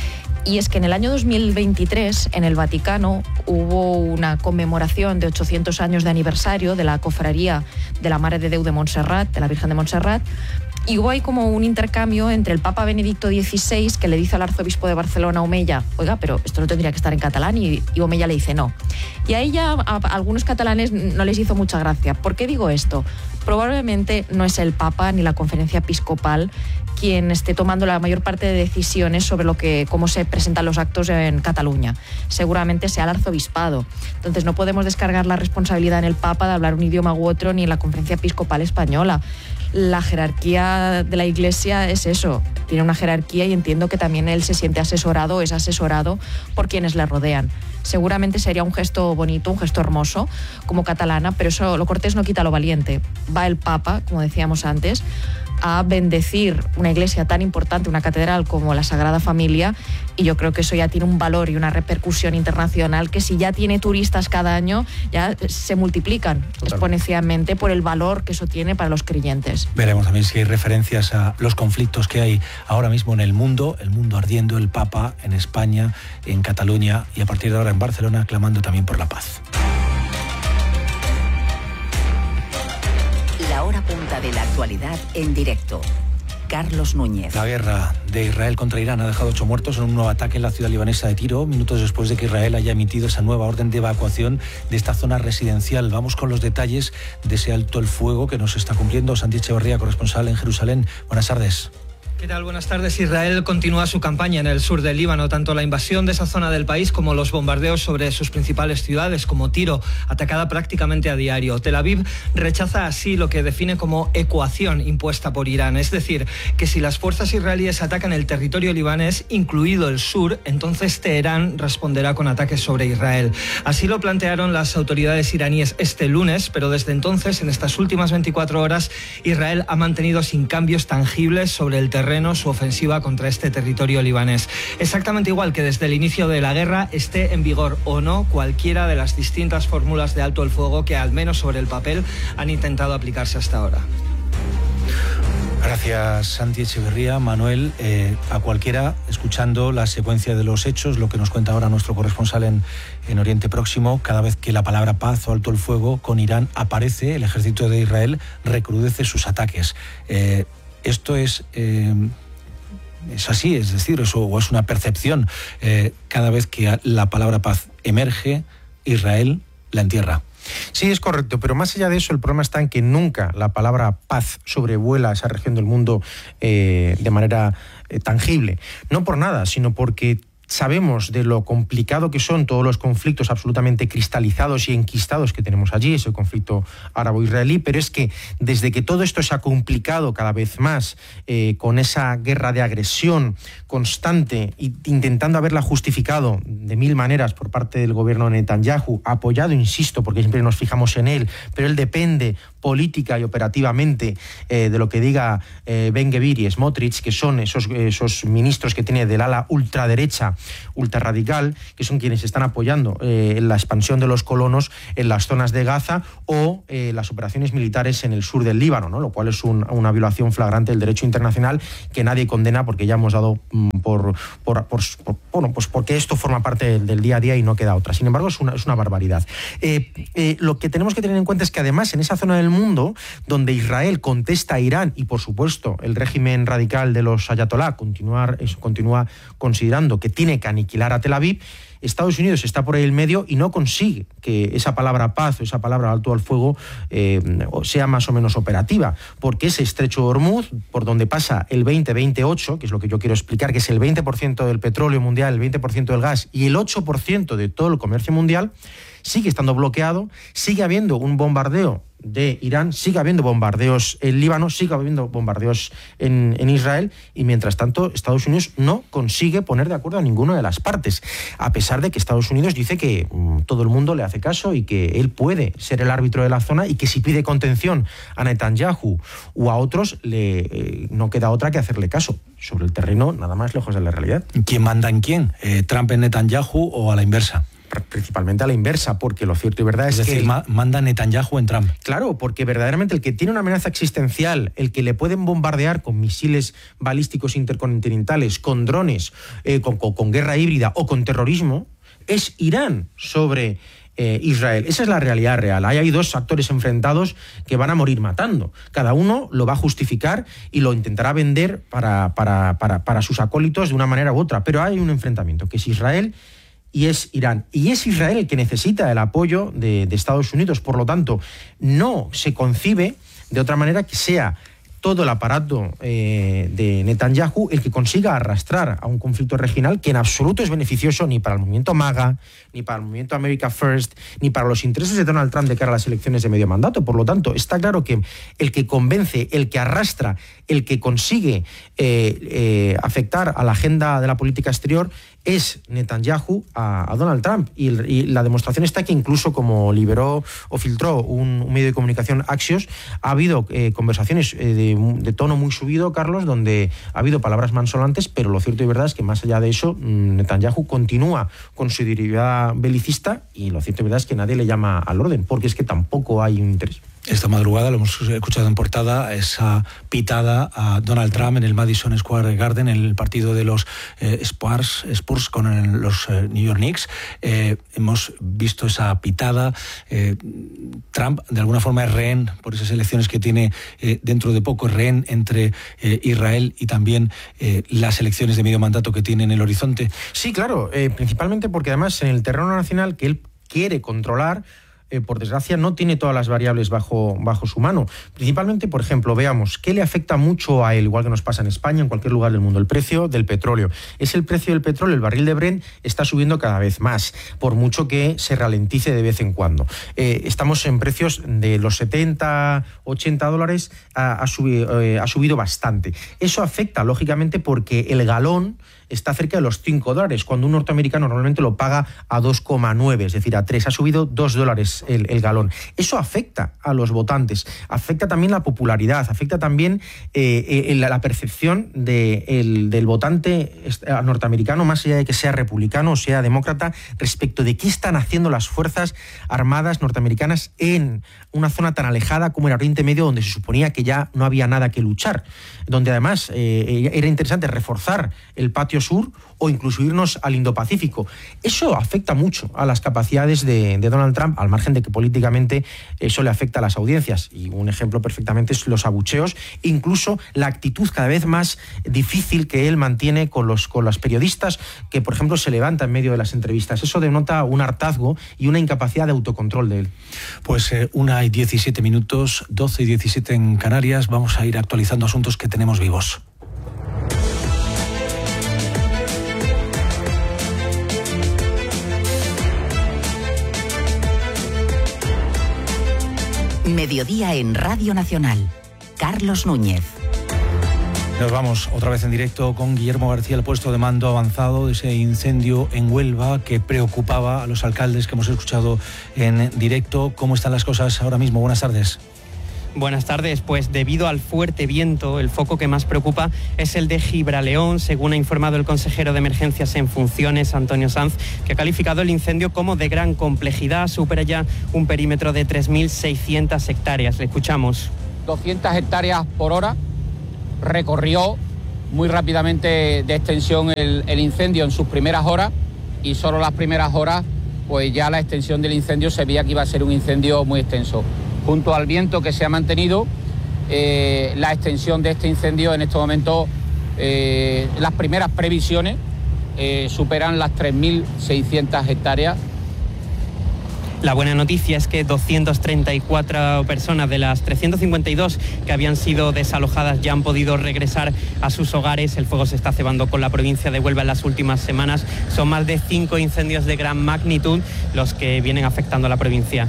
Y es que en el año dos mil veintitrés, en el Vaticano, hubo una conmemoración de ochocientos años de aniversario de la cofradía de la Mare de Déu de Montserrat, de la Virgen de Montserrat, y hubo ahí como un intercambio entre el Papa Benedicto dieciséis, que le dice al arzobispo de Barcelona, Omeya, oiga, pero esto no tendría que estar en catalán, y, y Omeya le dice no. Y a ella, a, a algunos catalanes no les hizo mucha gracia. ¿Por qué digo esto? Probablemente no es el Papa ni la Conferencia Episcopal quien esté tomando la mayor parte de decisiones sobre lo que, cómo se presentan los actos en Cataluña. Seguramente sea el arzobispado. Entonces no podemos descargar la responsabilidad en el Papa de hablar un idioma u otro, ni en la Conferencia Episcopal española. La jerarquía de la Iglesia es eso, tiene una jerarquía, y entiendo que también él se siente asesorado, es asesorado por quienes le rodean. Seguramente sería un gesto bonito, un gesto hermoso como catalana, pero eso, lo cortés no quita lo valiente. Va el Papa, como decíamos antes, a bendecir una iglesia tan importante, una catedral como la Sagrada Familia, y yo creo que eso ya tiene un valor y una repercusión internacional que, si ya tiene turistas cada año, ya se multiplican Total. exponencialmente por el valor que eso tiene para los creyentes. Veremos también si hay referencias a los conflictos que hay ahora mismo en el mundo, el mundo ardiendo, el Papa en España, en Cataluña y a partir de ahora en Barcelona, clamando también por la paz. La hora punta de la actualidad en directo. Carlos Núñez. La guerra de Israel contra Irán ha dejado ocho muertos en un nuevo ataque en la ciudad libanesa de Tiro, minutos después de que Israel haya emitido esa nueva orden de evacuación de esta zona residencial. Vamos con los detalles de ese alto el fuego que nos está cumpliendo Santi Echeverría, corresponsal en Jerusalén. Buenas tardes. ¿Qué tal? Buenas tardes. Israel continúa su campaña en el sur del Líbano. Tanto la invasión de esa zona del país como los bombardeos sobre sus principales ciudades, como Tiro, atacada prácticamente a diario. Tel Aviv rechaza así lo que define como ecuación impuesta por Irán. Es decir, que si las fuerzas israelíes atacan el territorio libanés, incluido el sur, entonces Teherán responderá con ataques sobre Israel. Así lo plantearon las autoridades iraníes este lunes, pero desde entonces, en estas últimas veinticuatro horas, Israel ha mantenido sin cambios tangibles sobre el terreno su ofensiva contra este territorio libanés. Exactamente igual que desde el inicio de la guerra, esté en vigor o no cualquiera de las distintas fórmulas de alto el fuego que, al menos sobre el papel, han intentado aplicarse hasta ahora. Gracias, Santi Echeverría. Manuel, eh, a cualquiera, escuchando la secuencia de los hechos, lo que nos cuenta ahora nuestro corresponsal en, en Oriente Próximo, cada vez que la palabra paz o alto el fuego con Irán aparece, el ejército de Israel recrudece sus ataques. Eh, esto es... Eh, Es así, es decir, eso, o es una percepción. Eh, cada vez que la palabra paz emerge, Israel la entierra. Sí, es correcto, pero más allá de eso, el problema está en que nunca la palabra paz sobrevuela esa región del mundo eh, de manera eh, tangible. No por nada, sino porque sabemos de lo complicado que son todos los conflictos absolutamente cristalizados y enquistados que tenemos allí, ese conflicto árabo-israelí, pero es que desde que todo esto se ha complicado cada vez más, eh, con esa guerra de agresión constante, e intentando haberla justificado de mil maneras por parte del gobierno de Netanyahu, apoyado, insisto, porque siempre nos fijamos en él, pero él depende política y operativamente eh, de lo que diga eh, Ben-Gvir y Smotrich, que son esos, esos ministros que tiene del ala ultraderecha, ultrarradical, que son quienes están apoyando eh, la expansión de los colonos en las zonas de Gaza o eh, las operaciones militares en el sur del Líbano, ¿no? Lo cual es un, una violación flagrante del derecho internacional que nadie condena, porque ya hemos dado mm, por, por, por, por, bueno, pues porque esto forma parte del, del día a día y no queda otra. Sin embargo, es una, es una barbaridad. Eh, eh, lo que tenemos que tener en cuenta es que además en esa zona del mundo donde Israel contesta a Irán y por supuesto el régimen radical de los ayatolá continuar, eso, continúa considerando que tiene que aniquilar a Tel Aviv, Estados Unidos está por ahí en medio y no consigue que esa palabra paz o esa palabra alto al fuego eh, sea más o menos operativa, porque ese estrecho de Hormuz, por donde pasa el veinte veintiocho, que es lo que yo quiero explicar, que es el veinte por ciento del petróleo mundial, el veinte por ciento del gas y el ocho por ciento de todo el comercio mundial, sigue estando bloqueado, sigue habiendo un bombardeo de Irán, sigue habiendo bombardeos en Líbano, sigue habiendo bombardeos en, en Israel, y mientras tanto Estados Unidos no consigue poner de acuerdo a ninguna de las partes, a pesar de que Estados Unidos dice que mmm, todo el mundo le hace caso y que él puede ser el árbitro de la zona y que si pide contención a Netanyahu o a otros, le, eh, no queda otra que hacerle caso. Sobre el terreno, nada más lejos de la realidad. ¿Quién manda en quién? Eh, ¿Trump en Netanyahu o a la inversa? Principalmente a la inversa, porque lo cierto y verdad es, es decir, que... ma manda Netanyahu en Trump. Claro, porque verdaderamente el que tiene una amenaza existencial, el que le pueden bombardear con misiles balísticos intercontinentales, con drones, eh, con, con, con guerra híbrida o con terrorismo, es Irán sobre eh, Israel. Esa es la realidad real. Ahí hay dos actores enfrentados que van a morir matando. Cada uno lo va a justificar y lo intentará vender para, para, para, para sus acólitos de una manera u otra. Pero hay un enfrentamiento, que es Israel y es Irán. Y es Israel el que necesita el apoyo de, de Estados Unidos. Por lo tanto, no se concibe de otra manera que sea todo el aparato eh, de Netanyahu el que consiga arrastrar a un conflicto regional que en absoluto es beneficioso ni para el movimiento MAGA, ni para el movimiento America First, ni para los intereses de Donald Trump de cara a las elecciones de medio mandato. Por lo tanto, está claro que el que convence, el que arrastra, el que consigue eh, eh, afectar a la agenda de la política exterior es Netanyahu a, a Donald Trump. Y, y la demostración está que incluso, como liberó o filtró un, un medio de comunicación, Axios, ha habido eh, conversaciones eh, de, de tono muy subido, Carlos, donde ha habido palabras mansolantes, pero lo cierto y verdad es que más allá de eso, Netanyahu continúa con su derivada belicista y lo cierto y verdad es que nadie le llama al orden, porque es que tampoco hay un interés. Esta madrugada, lo hemos escuchado en portada, esa pitada a Donald Trump en el Madison Square Garden, en el partido de los eh, Spurs, Spurs con el, los eh, New York Knicks. Eh, hemos visto esa pitada. Eh, Trump, de alguna forma, es rehén por esas elecciones que tiene eh, dentro de poco, rehén entre eh, Israel y también eh, las elecciones de medio mandato que tiene en el horizonte. Sí, claro, eh, principalmente porque además en el terreno nacional que él quiere controlar, Eh, por desgracia, no tiene todas las variables bajo, bajo su mano. Principalmente, por ejemplo, veamos, ¿qué le afecta mucho a él? Igual que nos pasa en España, en cualquier lugar del mundo, el precio del petróleo. Es el precio del petróleo, el barril de Brent está subiendo cada vez más, por mucho que se ralentice de vez en cuando. Eh, estamos en precios de los setenta, ochenta dólares, ha, ha, subido, eh, ha subido bastante. Eso afecta, lógicamente, porque el galón está cerca de los cinco dólares, cuando un norteamericano normalmente lo paga a dos coma nueve, es decir, a tres. Ha subido dos dólares más el, el galón. Eso afecta a los votantes, afecta también la popularidad, afecta también eh, eh, la, la percepción de, el, del votante norteamericano, más allá de que sea republicano o sea demócrata, respecto de qué están haciendo las Fuerzas Armadas norteamericanas en una zona tan alejada como el Oriente Medio, donde se suponía que ya no había nada que luchar, donde además eh, era interesante reforzar el patio sur o incluso irnos al Indo-Pacífico. Eso afecta mucho a las capacidades de, de Donald Trump, al margen de que políticamente eso le afecta a las audiencias. Y un ejemplo perfectamente es los abucheos, incluso la actitud cada vez más difícil que él mantiene con los, con los periodistas que, por ejemplo, se levantan en medio de las entrevistas. Eso denota un hartazgo y una incapacidad de autocontrol de él. Pues eh, una y diecisiete minutos, doce y diecisiete en Canarias. Vamos a ir actualizando asuntos que tenemos vivos. Mediodía en Radio Nacional. Carlos Núñez. Nos vamos otra vez en directo con Guillermo García, el puesto de mando avanzado de ese incendio en Huelva que preocupaba a los alcaldes que hemos escuchado en directo. ¿Cómo están las cosas ahora mismo? Buenas tardes. Buenas tardes. Pues debido al fuerte viento, el foco que más preocupa es el de Gibraleón, según ha informado el consejero de Emergencias en funciones, Antonio Sanz, que ha calificado el incendio como de gran complejidad. Supera ya un perímetro de tres mil seiscientas hectáreas. Le escuchamos. doscientas hectáreas por hora. Recorrió muy rápidamente de extensión el, el incendio en sus primeras horas, y solo las primeras horas pues ya la extensión del incendio se veía que iba a ser un incendio muy extenso. Junto al viento que se ha mantenido, eh, la extensión de este incendio en este momento, eh, las primeras previsiones eh, superan las tres mil seiscientas hectáreas. La buena noticia es que doscientas treinta y cuatro personas de las trescientas cincuenta y dos que habían sido desalojadas ya han podido regresar a sus hogares. El fuego se está cebando con la provincia de Huelva en las últimas semanas. Son más de cinco incendios de gran magnitud los que vienen afectando a la provincia.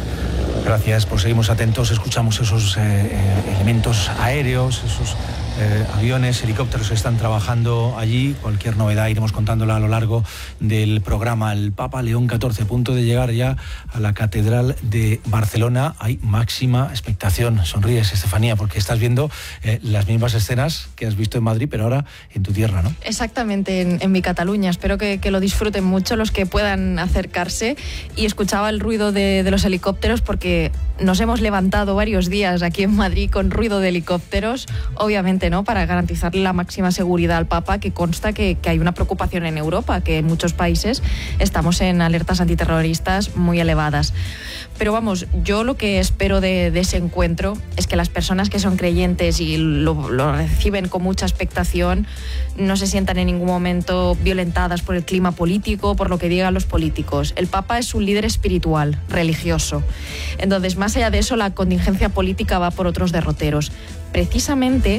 Gracias, pues seguimos atentos, escuchamos esos eh, elementos aéreos, esos eh, aviones, helicópteros que están trabajando allí. Cualquier novedad iremos contándola a lo largo del programa. El Papa León catorce, a punto de llegar ya a la Catedral de Barcelona. Hay máxima expectación. Sonríes, Estefanía, porque estás viendo eh, las mismas escenas que has visto en Madrid, pero ahora en tu tierra, ¿no? Exactamente, en, en mi Cataluña. Espero que, que lo disfruten mucho los que puedan acercarse. Y escuchaba el ruido de, de los helicópteros porque nos hemos levantado varios días aquí en Madrid con ruido de helicópteros, obviamente, ¿no?, para garantizar la máxima seguridad al Papa, que consta que, que hay una preocupación en Europa, que en muchos países estamos en alertas antiterroristas muy elevadas. Pero vamos, yo lo que espero de, de ese encuentro es que las personas que son creyentes y lo, lo reciben con mucha expectación no se sientan en ningún momento violentadas por el clima político, por lo que digan los políticos. El Papa es un líder espiritual, religioso. Entonces, más allá de eso, la contingencia política va por otros derroteros. Precisamente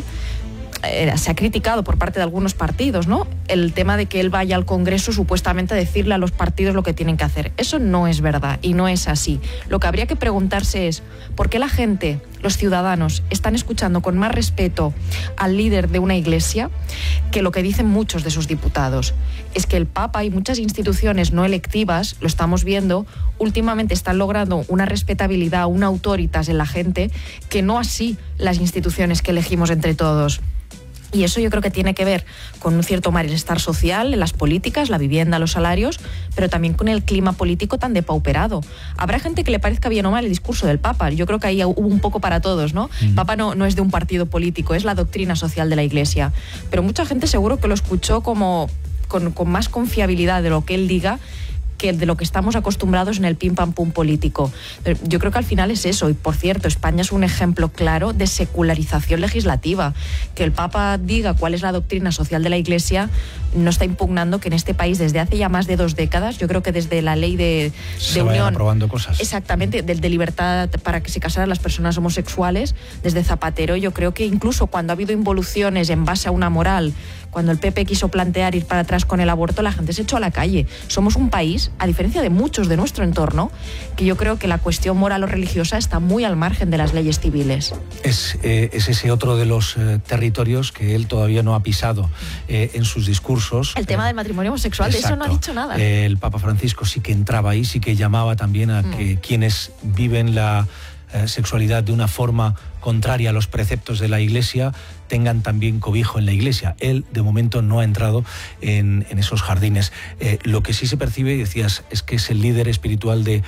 eh, se ha criticado por parte de algunos partidos, ¿no?, el tema de que él vaya al Congreso supuestamente a decirle a los partidos lo que tienen que hacer. Eso no es verdad y no es así. Lo que habría que preguntarse es ¿por qué la gente, los ciudadanos, están escuchando con más respeto al líder de una iglesia que lo que dicen muchos de sus diputados? Es que el Papa y muchas instituciones no electivas, lo estamos viendo, últimamente están logrando una respetabilidad, una autoritas en la gente, que no así las instituciones que elegimos entre todos. Y eso yo creo que tiene que ver con un cierto malestar social en las políticas, la vivienda, los salarios, pero también con el clima político tan depauperado. Habrá gente que le parezca bien o mal el discurso del Papa. Yo creo que ahí hubo un poco para todos, ¿no? El Papa no, no es de un partido político, es la doctrina social de la Iglesia. Pero mucha gente seguro que lo escuchó como con, con más confiabilidad de lo que él diga que de lo que estamos acostumbrados en el pim pam pum político. Yo creo que al final es eso. Y por cierto, España es un ejemplo claro de secularización legislativa. Que el Papa diga cuál es la doctrina social de la Iglesia no está impugnando que en este país desde hace ya más de dos décadas, yo creo que desde la ley de, se de vayan unión, aprobando cosas. Exactamente, del de libertad para que se casaran las personas homosexuales, desde Zapatero, yo creo que incluso cuando ha habido involuciones en base a una moral, cuando el P P quiso plantear ir para atrás con el aborto, la gente se echó a la calle. Somos un país, a diferencia de muchos de nuestro entorno, que yo creo que la cuestión moral o religiosa está muy al margen de las leyes civiles. Es, eh, es ese otro de los eh, territorios que él todavía no ha pisado eh, en sus discursos. El tema eh, del matrimonio homosexual, exacto. De eso no ha dicho nada. Eh, el Papa Francisco sí que entraba ahí, sí que llamaba también a que mm. quienes viven la eh, sexualidad de una forma contraria a los preceptos de la Iglesia tengan también cobijo en la Iglesia. Él, de momento, no ha entrado en, en esos jardines. Eh, lo que sí se percibe, decías, es que es el líder espiritual de...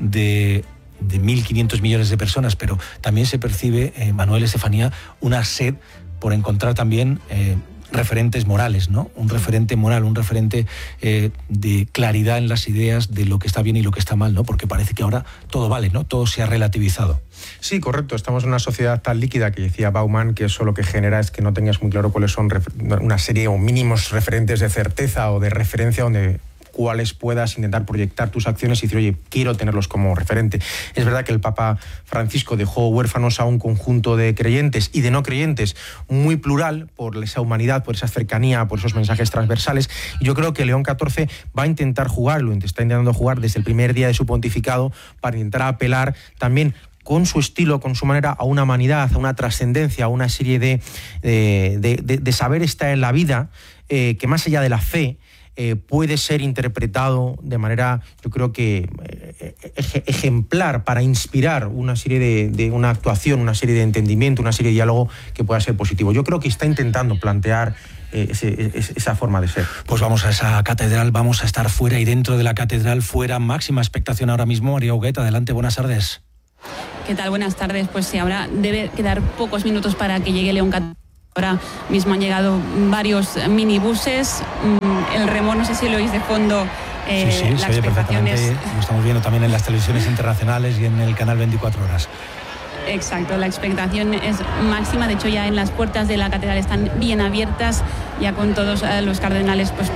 de de mil quinientos millones de personas, pero también se percibe, eh, Manuel, Estefanía, una sed por encontrar también eh, referentes morales, ¿no? Un referente moral, un referente eh, de claridad en las ideas de lo que está bien y lo que está mal, ¿no? Porque parece que ahora todo vale, ¿no? Todo se ha relativizado. Sí, correcto. Estamos en una sociedad tan líquida que decía Bauman que eso lo que genera es que no tengas muy claro cuáles son una serie o mínimos referentes de certeza o de referencia donde cuáles puedas intentar proyectar tus acciones y decir, oye, quiero tenerlos como referente. Es verdad que el Papa Francisco dejó huérfanos a un conjunto de creyentes y de no creyentes muy plural por esa humanidad, por esa cercanía, por esos mensajes transversales. Y yo creo que León catorce va a intentar jugarlo, está intentando jugar desde el primer día de su pontificado para intentar apelar también con su estilo, con su manera, a una humanidad, a una trascendencia, a una serie de, de, de, de, de saber estar en la vida, eh, que más allá de la fe, Eh, puede ser interpretado de manera, yo creo que eh, ejemplar para inspirar una serie de, de una actuación, una serie de entendimiento, una serie de diálogo que pueda ser positivo. Yo creo que está intentando plantear eh, ese, ese, esa forma de ser. Pues vamos a esa catedral, vamos a estar fuera y dentro de la catedral, fuera, máxima expectación ahora mismo. María Huguet, adelante, buenas tardes. ¿Qué tal? Buenas tardes. Pues sí, ahora debe quedar pocos minutos para que llegue León catorce. Ahora mismo han llegado varios minibuses. El remor, no sé si lo oís de fondo. Eh, sí, sí, la se oye perfectamente. Es... Lo estamos viendo también en las televisiones internacionales y en el canal veinticuatro horas. Exacto, la expectación es máxima. De hecho, ya en las puertas de la catedral están bien abiertas, ya con todos eh, los cardenales pues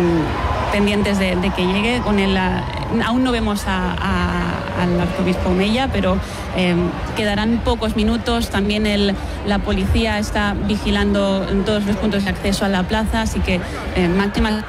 mmm, pendientes de, de que llegue. Con el, uh, aún no vemos a, a, al arzobispo Mella, pero eh, quedarán pocos minutos. También el, la policía está vigilando en todos los puntos de acceso a la plaza, así que eh, máxima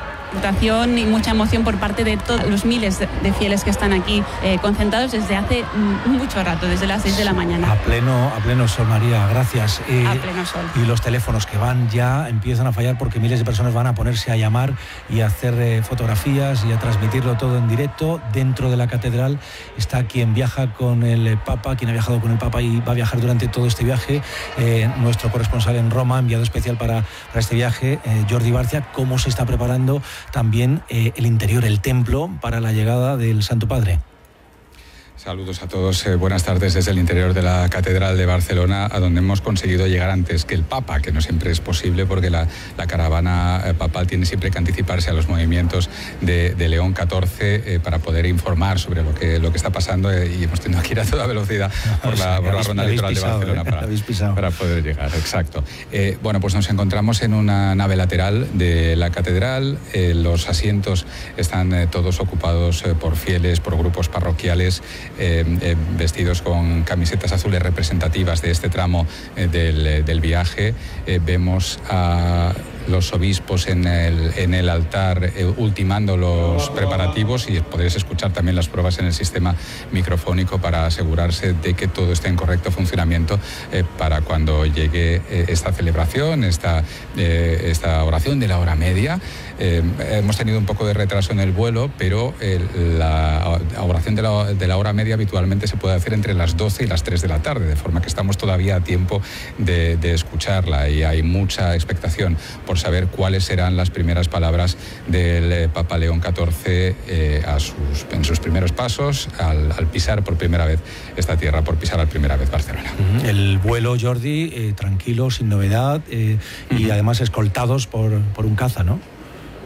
y mucha emoción por parte de todos los miles de fieles que están aquí eh, concentrados desde hace mucho rato, desde las seis de la mañana. A pleno, a pleno sol, María, gracias. Eh, a pleno sol. Y los teléfonos que van ya empiezan a fallar porque miles de personas van a ponerse a llamar y a hacer eh, fotografías y a transmitirlo todo en directo. Dentro de la catedral está quien viaja con el Papa, quien ha viajado con el Papa y va a viajar durante todo este viaje, eh, nuestro corresponsal en Roma, enviado especial para, para este viaje, eh, Jordi Barcia. ¿Cómo se está preparando también eh, el interior, el templo, para la llegada del Santo Padre? Saludos a todos, eh, buenas tardes desde el interior de la Catedral de Barcelona, a donde hemos conseguido llegar antes que el Papa, que no siempre es posible porque la, la caravana eh, papal tiene siempre que anticiparse a los movimientos de, de León catorce eh, para poder informar sobre lo que, lo que está pasando eh, y hemos tenido que ir a toda velocidad por la, por la ronda litoral de Barcelona eh, para, para poder llegar, exacto. Eh, bueno, pues nos encontramos en una nave lateral de la Catedral, eh, los asientos están eh, todos ocupados eh, por fieles, por grupos parroquiales, Eh, eh, vestidos con camisetas azules representativas de este tramo eh, del, del viaje. Eh, vemos a los obispos en el, en el altar eh, ultimando los preparativos y podréis escuchar también las pruebas en el sistema microfónico para asegurarse de que todo esté en correcto funcionamiento eh, para cuando llegue eh, esta celebración, esta, eh, esta oración de la hora media. Eh, hemos tenido un poco de retraso en el vuelo, pero eh, la oración de la, de la hora media habitualmente se puede hacer entre las doce y las tres de la tarde, de forma que estamos todavía a tiempo de, de escucharla y hay mucha expectación por saber cuáles serán las primeras palabras del eh, Papa León catorce eh, a sus, en sus primeros pasos al, al pisar por primera vez esta tierra, por pisar por primera vez Barcelona. El vuelo, Jordi, eh, tranquilo, sin novedad eh, y además escoltados por, por un caza, ¿no?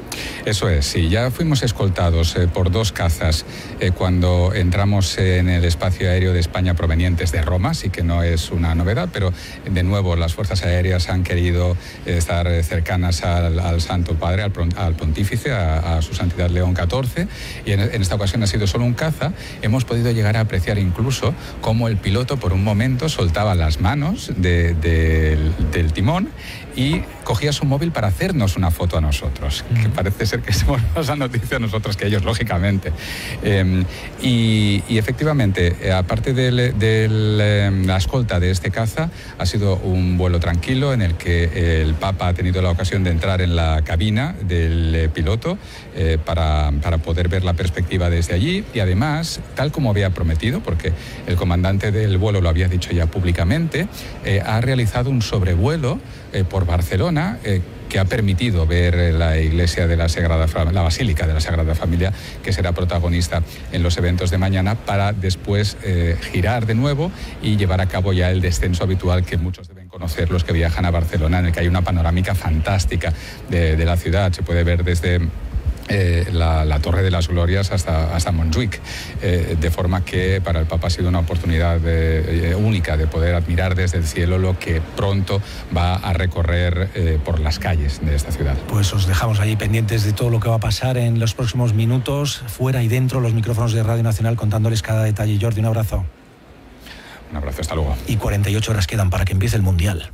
Eso es, sí. Ya fuimos escoltados eh, por dos cazas eh, cuando entramos en el espacio aéreo de España provenientes de Roma, así que no es una novedad, pero de nuevo las fuerzas aéreas han querido eh, estar cercanas al, al Santo Padre, al, al Pontífice, a, a su Santidad León catorce, y en, en esta ocasión ha sido solo un caza. Hemos podido llegar a apreciar incluso cómo el piloto por un momento soltaba las manos de, de, del timón y cogía su móvil para hacernos una foto a nosotros, que parece ser que somos más a noticia nosotros que ellos, lógicamente. Eh, y, y efectivamente, eh, aparte de la escolta de este caza, ha sido un vuelo tranquilo en el que el Papa ha tenido la ocasión de entrar en la cabina del eh, piloto eh, para, para poder ver la perspectiva desde allí, y además, tal como había prometido, porque el comandante del vuelo lo había dicho ya públicamente, eh, ha realizado un sobrevuelo eh, por Barcelona, eh, que ha permitido ver la iglesia de la Sagrada la Basílica de la Sagrada Familia, que será protagonista en los eventos de mañana, para después eh, girar de nuevo y llevar a cabo ya el descenso habitual que muchos deben conocer los que viajan a Barcelona, en el que hay una panorámica fantástica de, de la ciudad. Se puede ver desde Eh, la, la Torre de las Glorias hasta, hasta Montjuic, eh, de forma que para el Papa ha sido una oportunidad de, eh, única de poder admirar desde el cielo lo que pronto va a recorrer eh, por las calles de esta ciudad. Pues os dejamos allí pendientes de todo lo que va a pasar en los próximos minutos, fuera y dentro, los micrófonos de Radio Nacional, contándoles cada detalle. Jordi, un abrazo. Un abrazo, hasta luego. Y cuarenta y ocho horas quedan para que empiece el Mundial.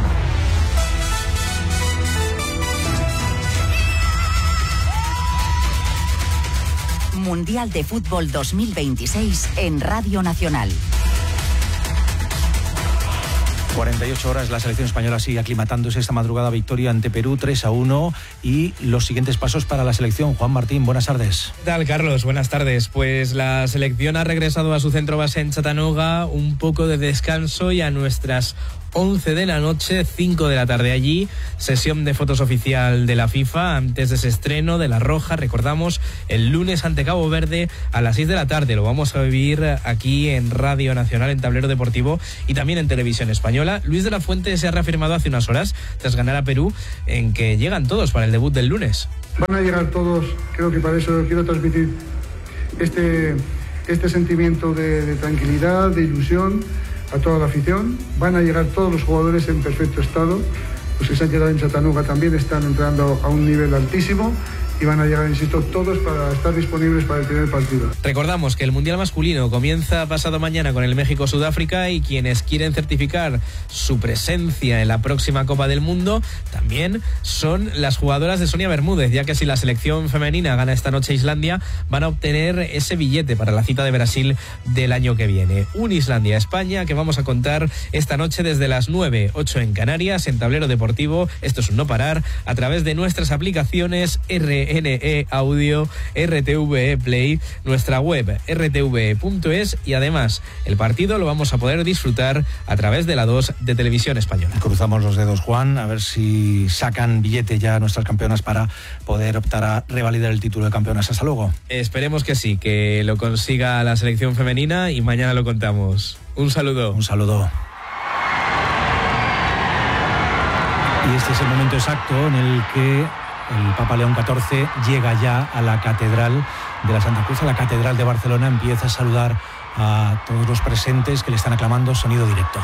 Mundial de Fútbol dos mil veintiséis en Radio Nacional. cuarenta y ocho horas, la selección española sigue aclimatándose. Esta madrugada victoria ante Perú tres a uno, y los siguientes pasos para la selección. Juan Martín, buenas tardes. ¿Qué tal, Carlos? Buenas tardes. Pues la selección ha regresado a su centro base en Chattanooga, un poco de descanso, y a nuestras once de la noche, cinco de la tarde allí, sesión de fotos oficial de la FIFA antes de ese estreno de La Roja, recordamos, el lunes ante Cabo Verde a las seis de la tarde. Lo vamos a vivir aquí en Radio Nacional, en Tablero Deportivo, y también en Televisión Española. Luis de la Fuente se ha reafirmado hace unas horas, tras ganar a Perú, en que llegan todos para el debut del lunes. Van a llegar todos, creo que para eso quiero transmitir este, este sentimiento de, de tranquilidad, de ilusión a toda la afición. Van a llegar todos los jugadores en perfecto estado. Los que se han quedado en Chattanooga también están entrando a un nivel altísimo, y van a llegar, insisto, todos para estar disponibles para el primer partido. Recordamos que el Mundial masculino comienza pasado mañana con el México-Sudáfrica, y quienes quieren certificar su presencia en la próxima Copa del Mundo también son las jugadoras de Sonia Bermúdez, ya que si la selección femenina gana esta noche a Islandia, van a obtener ese billete para la cita de Brasil del año que viene. Un Islandia-España que vamos a contar esta noche desde las nueve, ocho en Canarias, en Tablero Deportivo. Esto es un no parar, a través de nuestras aplicaciones R N E Audio, R T V E Play, nuestra web r t v e punto es, y además el partido lo vamos a poder disfrutar a través de la dos de Televisión Española. Cruzamos los dedos, Juan, a ver si sacan billete ya nuestras campeonas para poder optar a revalidar el título de campeonas. Hasta luego. Esperemos que sí, que lo consiga la selección femenina, y mañana lo contamos. Un saludo. Un saludo. Y este es el momento exacto en el que el Papa León catorce llega ya a la Catedral de la Santa Cruz, a la Catedral de Barcelona. Empieza a saludar a todos los presentes que le están aclamando. Sonido directo.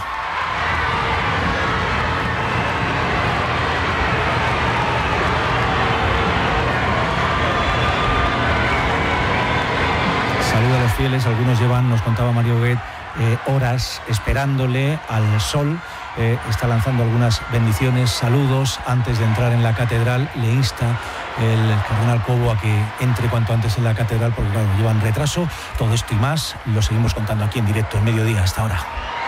Saluda a los fieles. Algunos llevan, nos contaba Mario Huguet, eh, horas esperándole al sol. Eh, está lanzando algunas bendiciones, saludos antes de entrar en la catedral. Le insta el cardenal Cobo a que entre cuanto antes en la catedral, porque claro, llevan retraso. Todo esto y más lo seguimos contando aquí en directo, en mediodía, hasta ahora.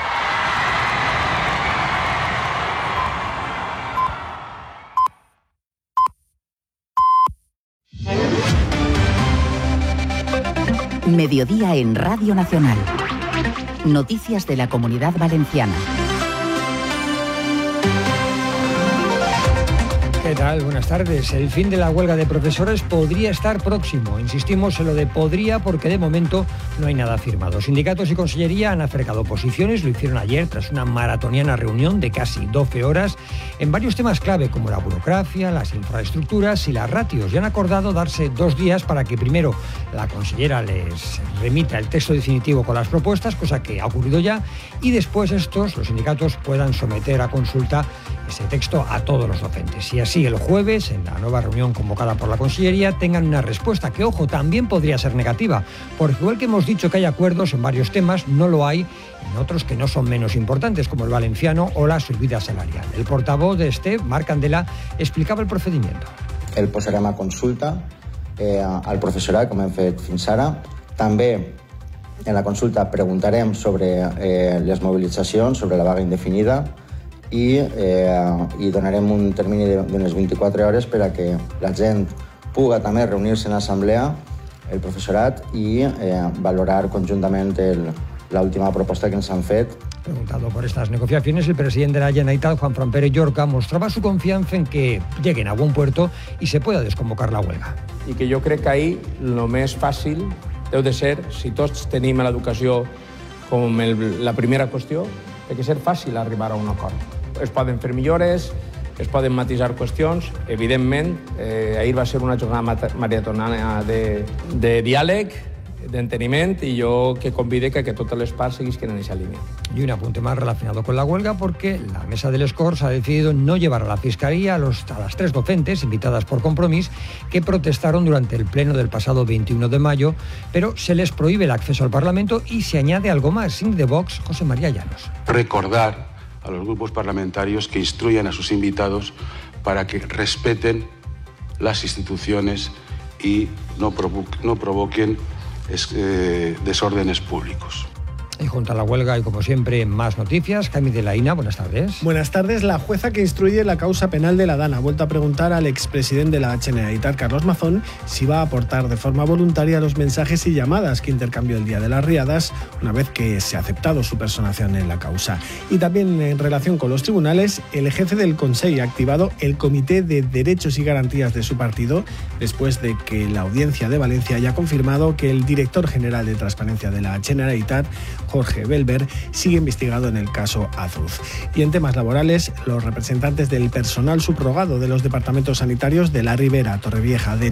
Mediodía en Radio Nacional. Noticias de la Comunidad Valenciana. ¿Qué tal? Buenas tardes. El fin de la huelga de profesores podría estar próximo. Insistimos en lo de podría porque de momento no hay nada firmado. Sindicatos y Consellería han acercado posiciones, lo hicieron ayer tras una maratoniana reunión de casi doce horas en varios temas clave como la burocracia, las infraestructuras y las ratios. Y han acordado darse dos días para que primero la consellera les remita el texto definitivo con las propuestas, cosa que ha ocurrido ya, y después estos, los sindicatos, puedan someter a consulta ese texto a todos los docentes. Y así el jueves, en la nueva reunión convocada por la Consellería, tengan una respuesta que, ojo, también podría ser negativa, porque igual que hemos dicho que hay acuerdos en varios temas, no lo hay en otros que no son menos importantes, como el valenciano o la subida salarial. El portavoz de este, Marc Candela, explicaba el procedimiento. El posarem a consulta eh, al professorat, com hem fet fins ara. També en la consulta preguntarem sobre eh, les mobilitzacions, sobre la vaga indefinida, i, eh, i donarem un termini d'unes vint-i-quatre hores per a que la gent puga també reunir-se en assemblea, el professorat, i eh, valorar conjuntament l'última proposta que ens han fet. Preguntado por estas negociaciones, el presidente de la Generalitat, Juan Fran Pérez Llorca, mostraba su confianza en que lleguen a buen puerto y se pueda desconvocar la huelga. I que jo crec que ahir el més fàcil deu de ser, si tots tenim l'educació com el, la primera qüestió, té que ser fàcil arribar a un acord. Es poden fer millores, es poden matisar qüestions. Evidentment, eh, ahir va ser una jornada maratoniana de, de diàleg, d'enteniment, y yo que convide que, que todas las partes seguisquen en esa línea. Y un apunte más relacionado con la huelga, porque la mesa del Escors ha decidido no llevar a la Fiscalía a, los, a las tres docentes invitadas por Compromís que protestaron durante el pleno del pasado veintiuno de mayo, pero se les prohíbe el acceso al Parlamento y se añade algo más. Sin de Vox, José María Llanos. Recordar a los grupos parlamentarios que instruyan a sus invitados para que respeten las instituciones y no, provo no provoquen Es, eh, desórdenes públicos. Y junto a la huelga y como siempre más noticias, Jaime de la Ina, buenas tardes. Buenas tardes. La jueza que instruye la causa penal de la DANA ha vuelto a preguntar al expresidente de la Generalitat, Carlos Mazón, si va a aportar de forma voluntaria los mensajes y llamadas que intercambió el día de las riadas, una vez que se ha aceptado su personación en la causa. Y también en relación con los tribunales, el jefe del Consell ha activado el Comité de Derechos y Garantías de su partido, después de que la Audiencia de Valencia haya confirmado que el director general de Transparencia de la Generalitat, Jorge Belver, sigue investigado en el caso Azuz. Y en temas laborales, los representantes del personal subrogado de los departamentos sanitarios de La Ribera, Torrevieja, de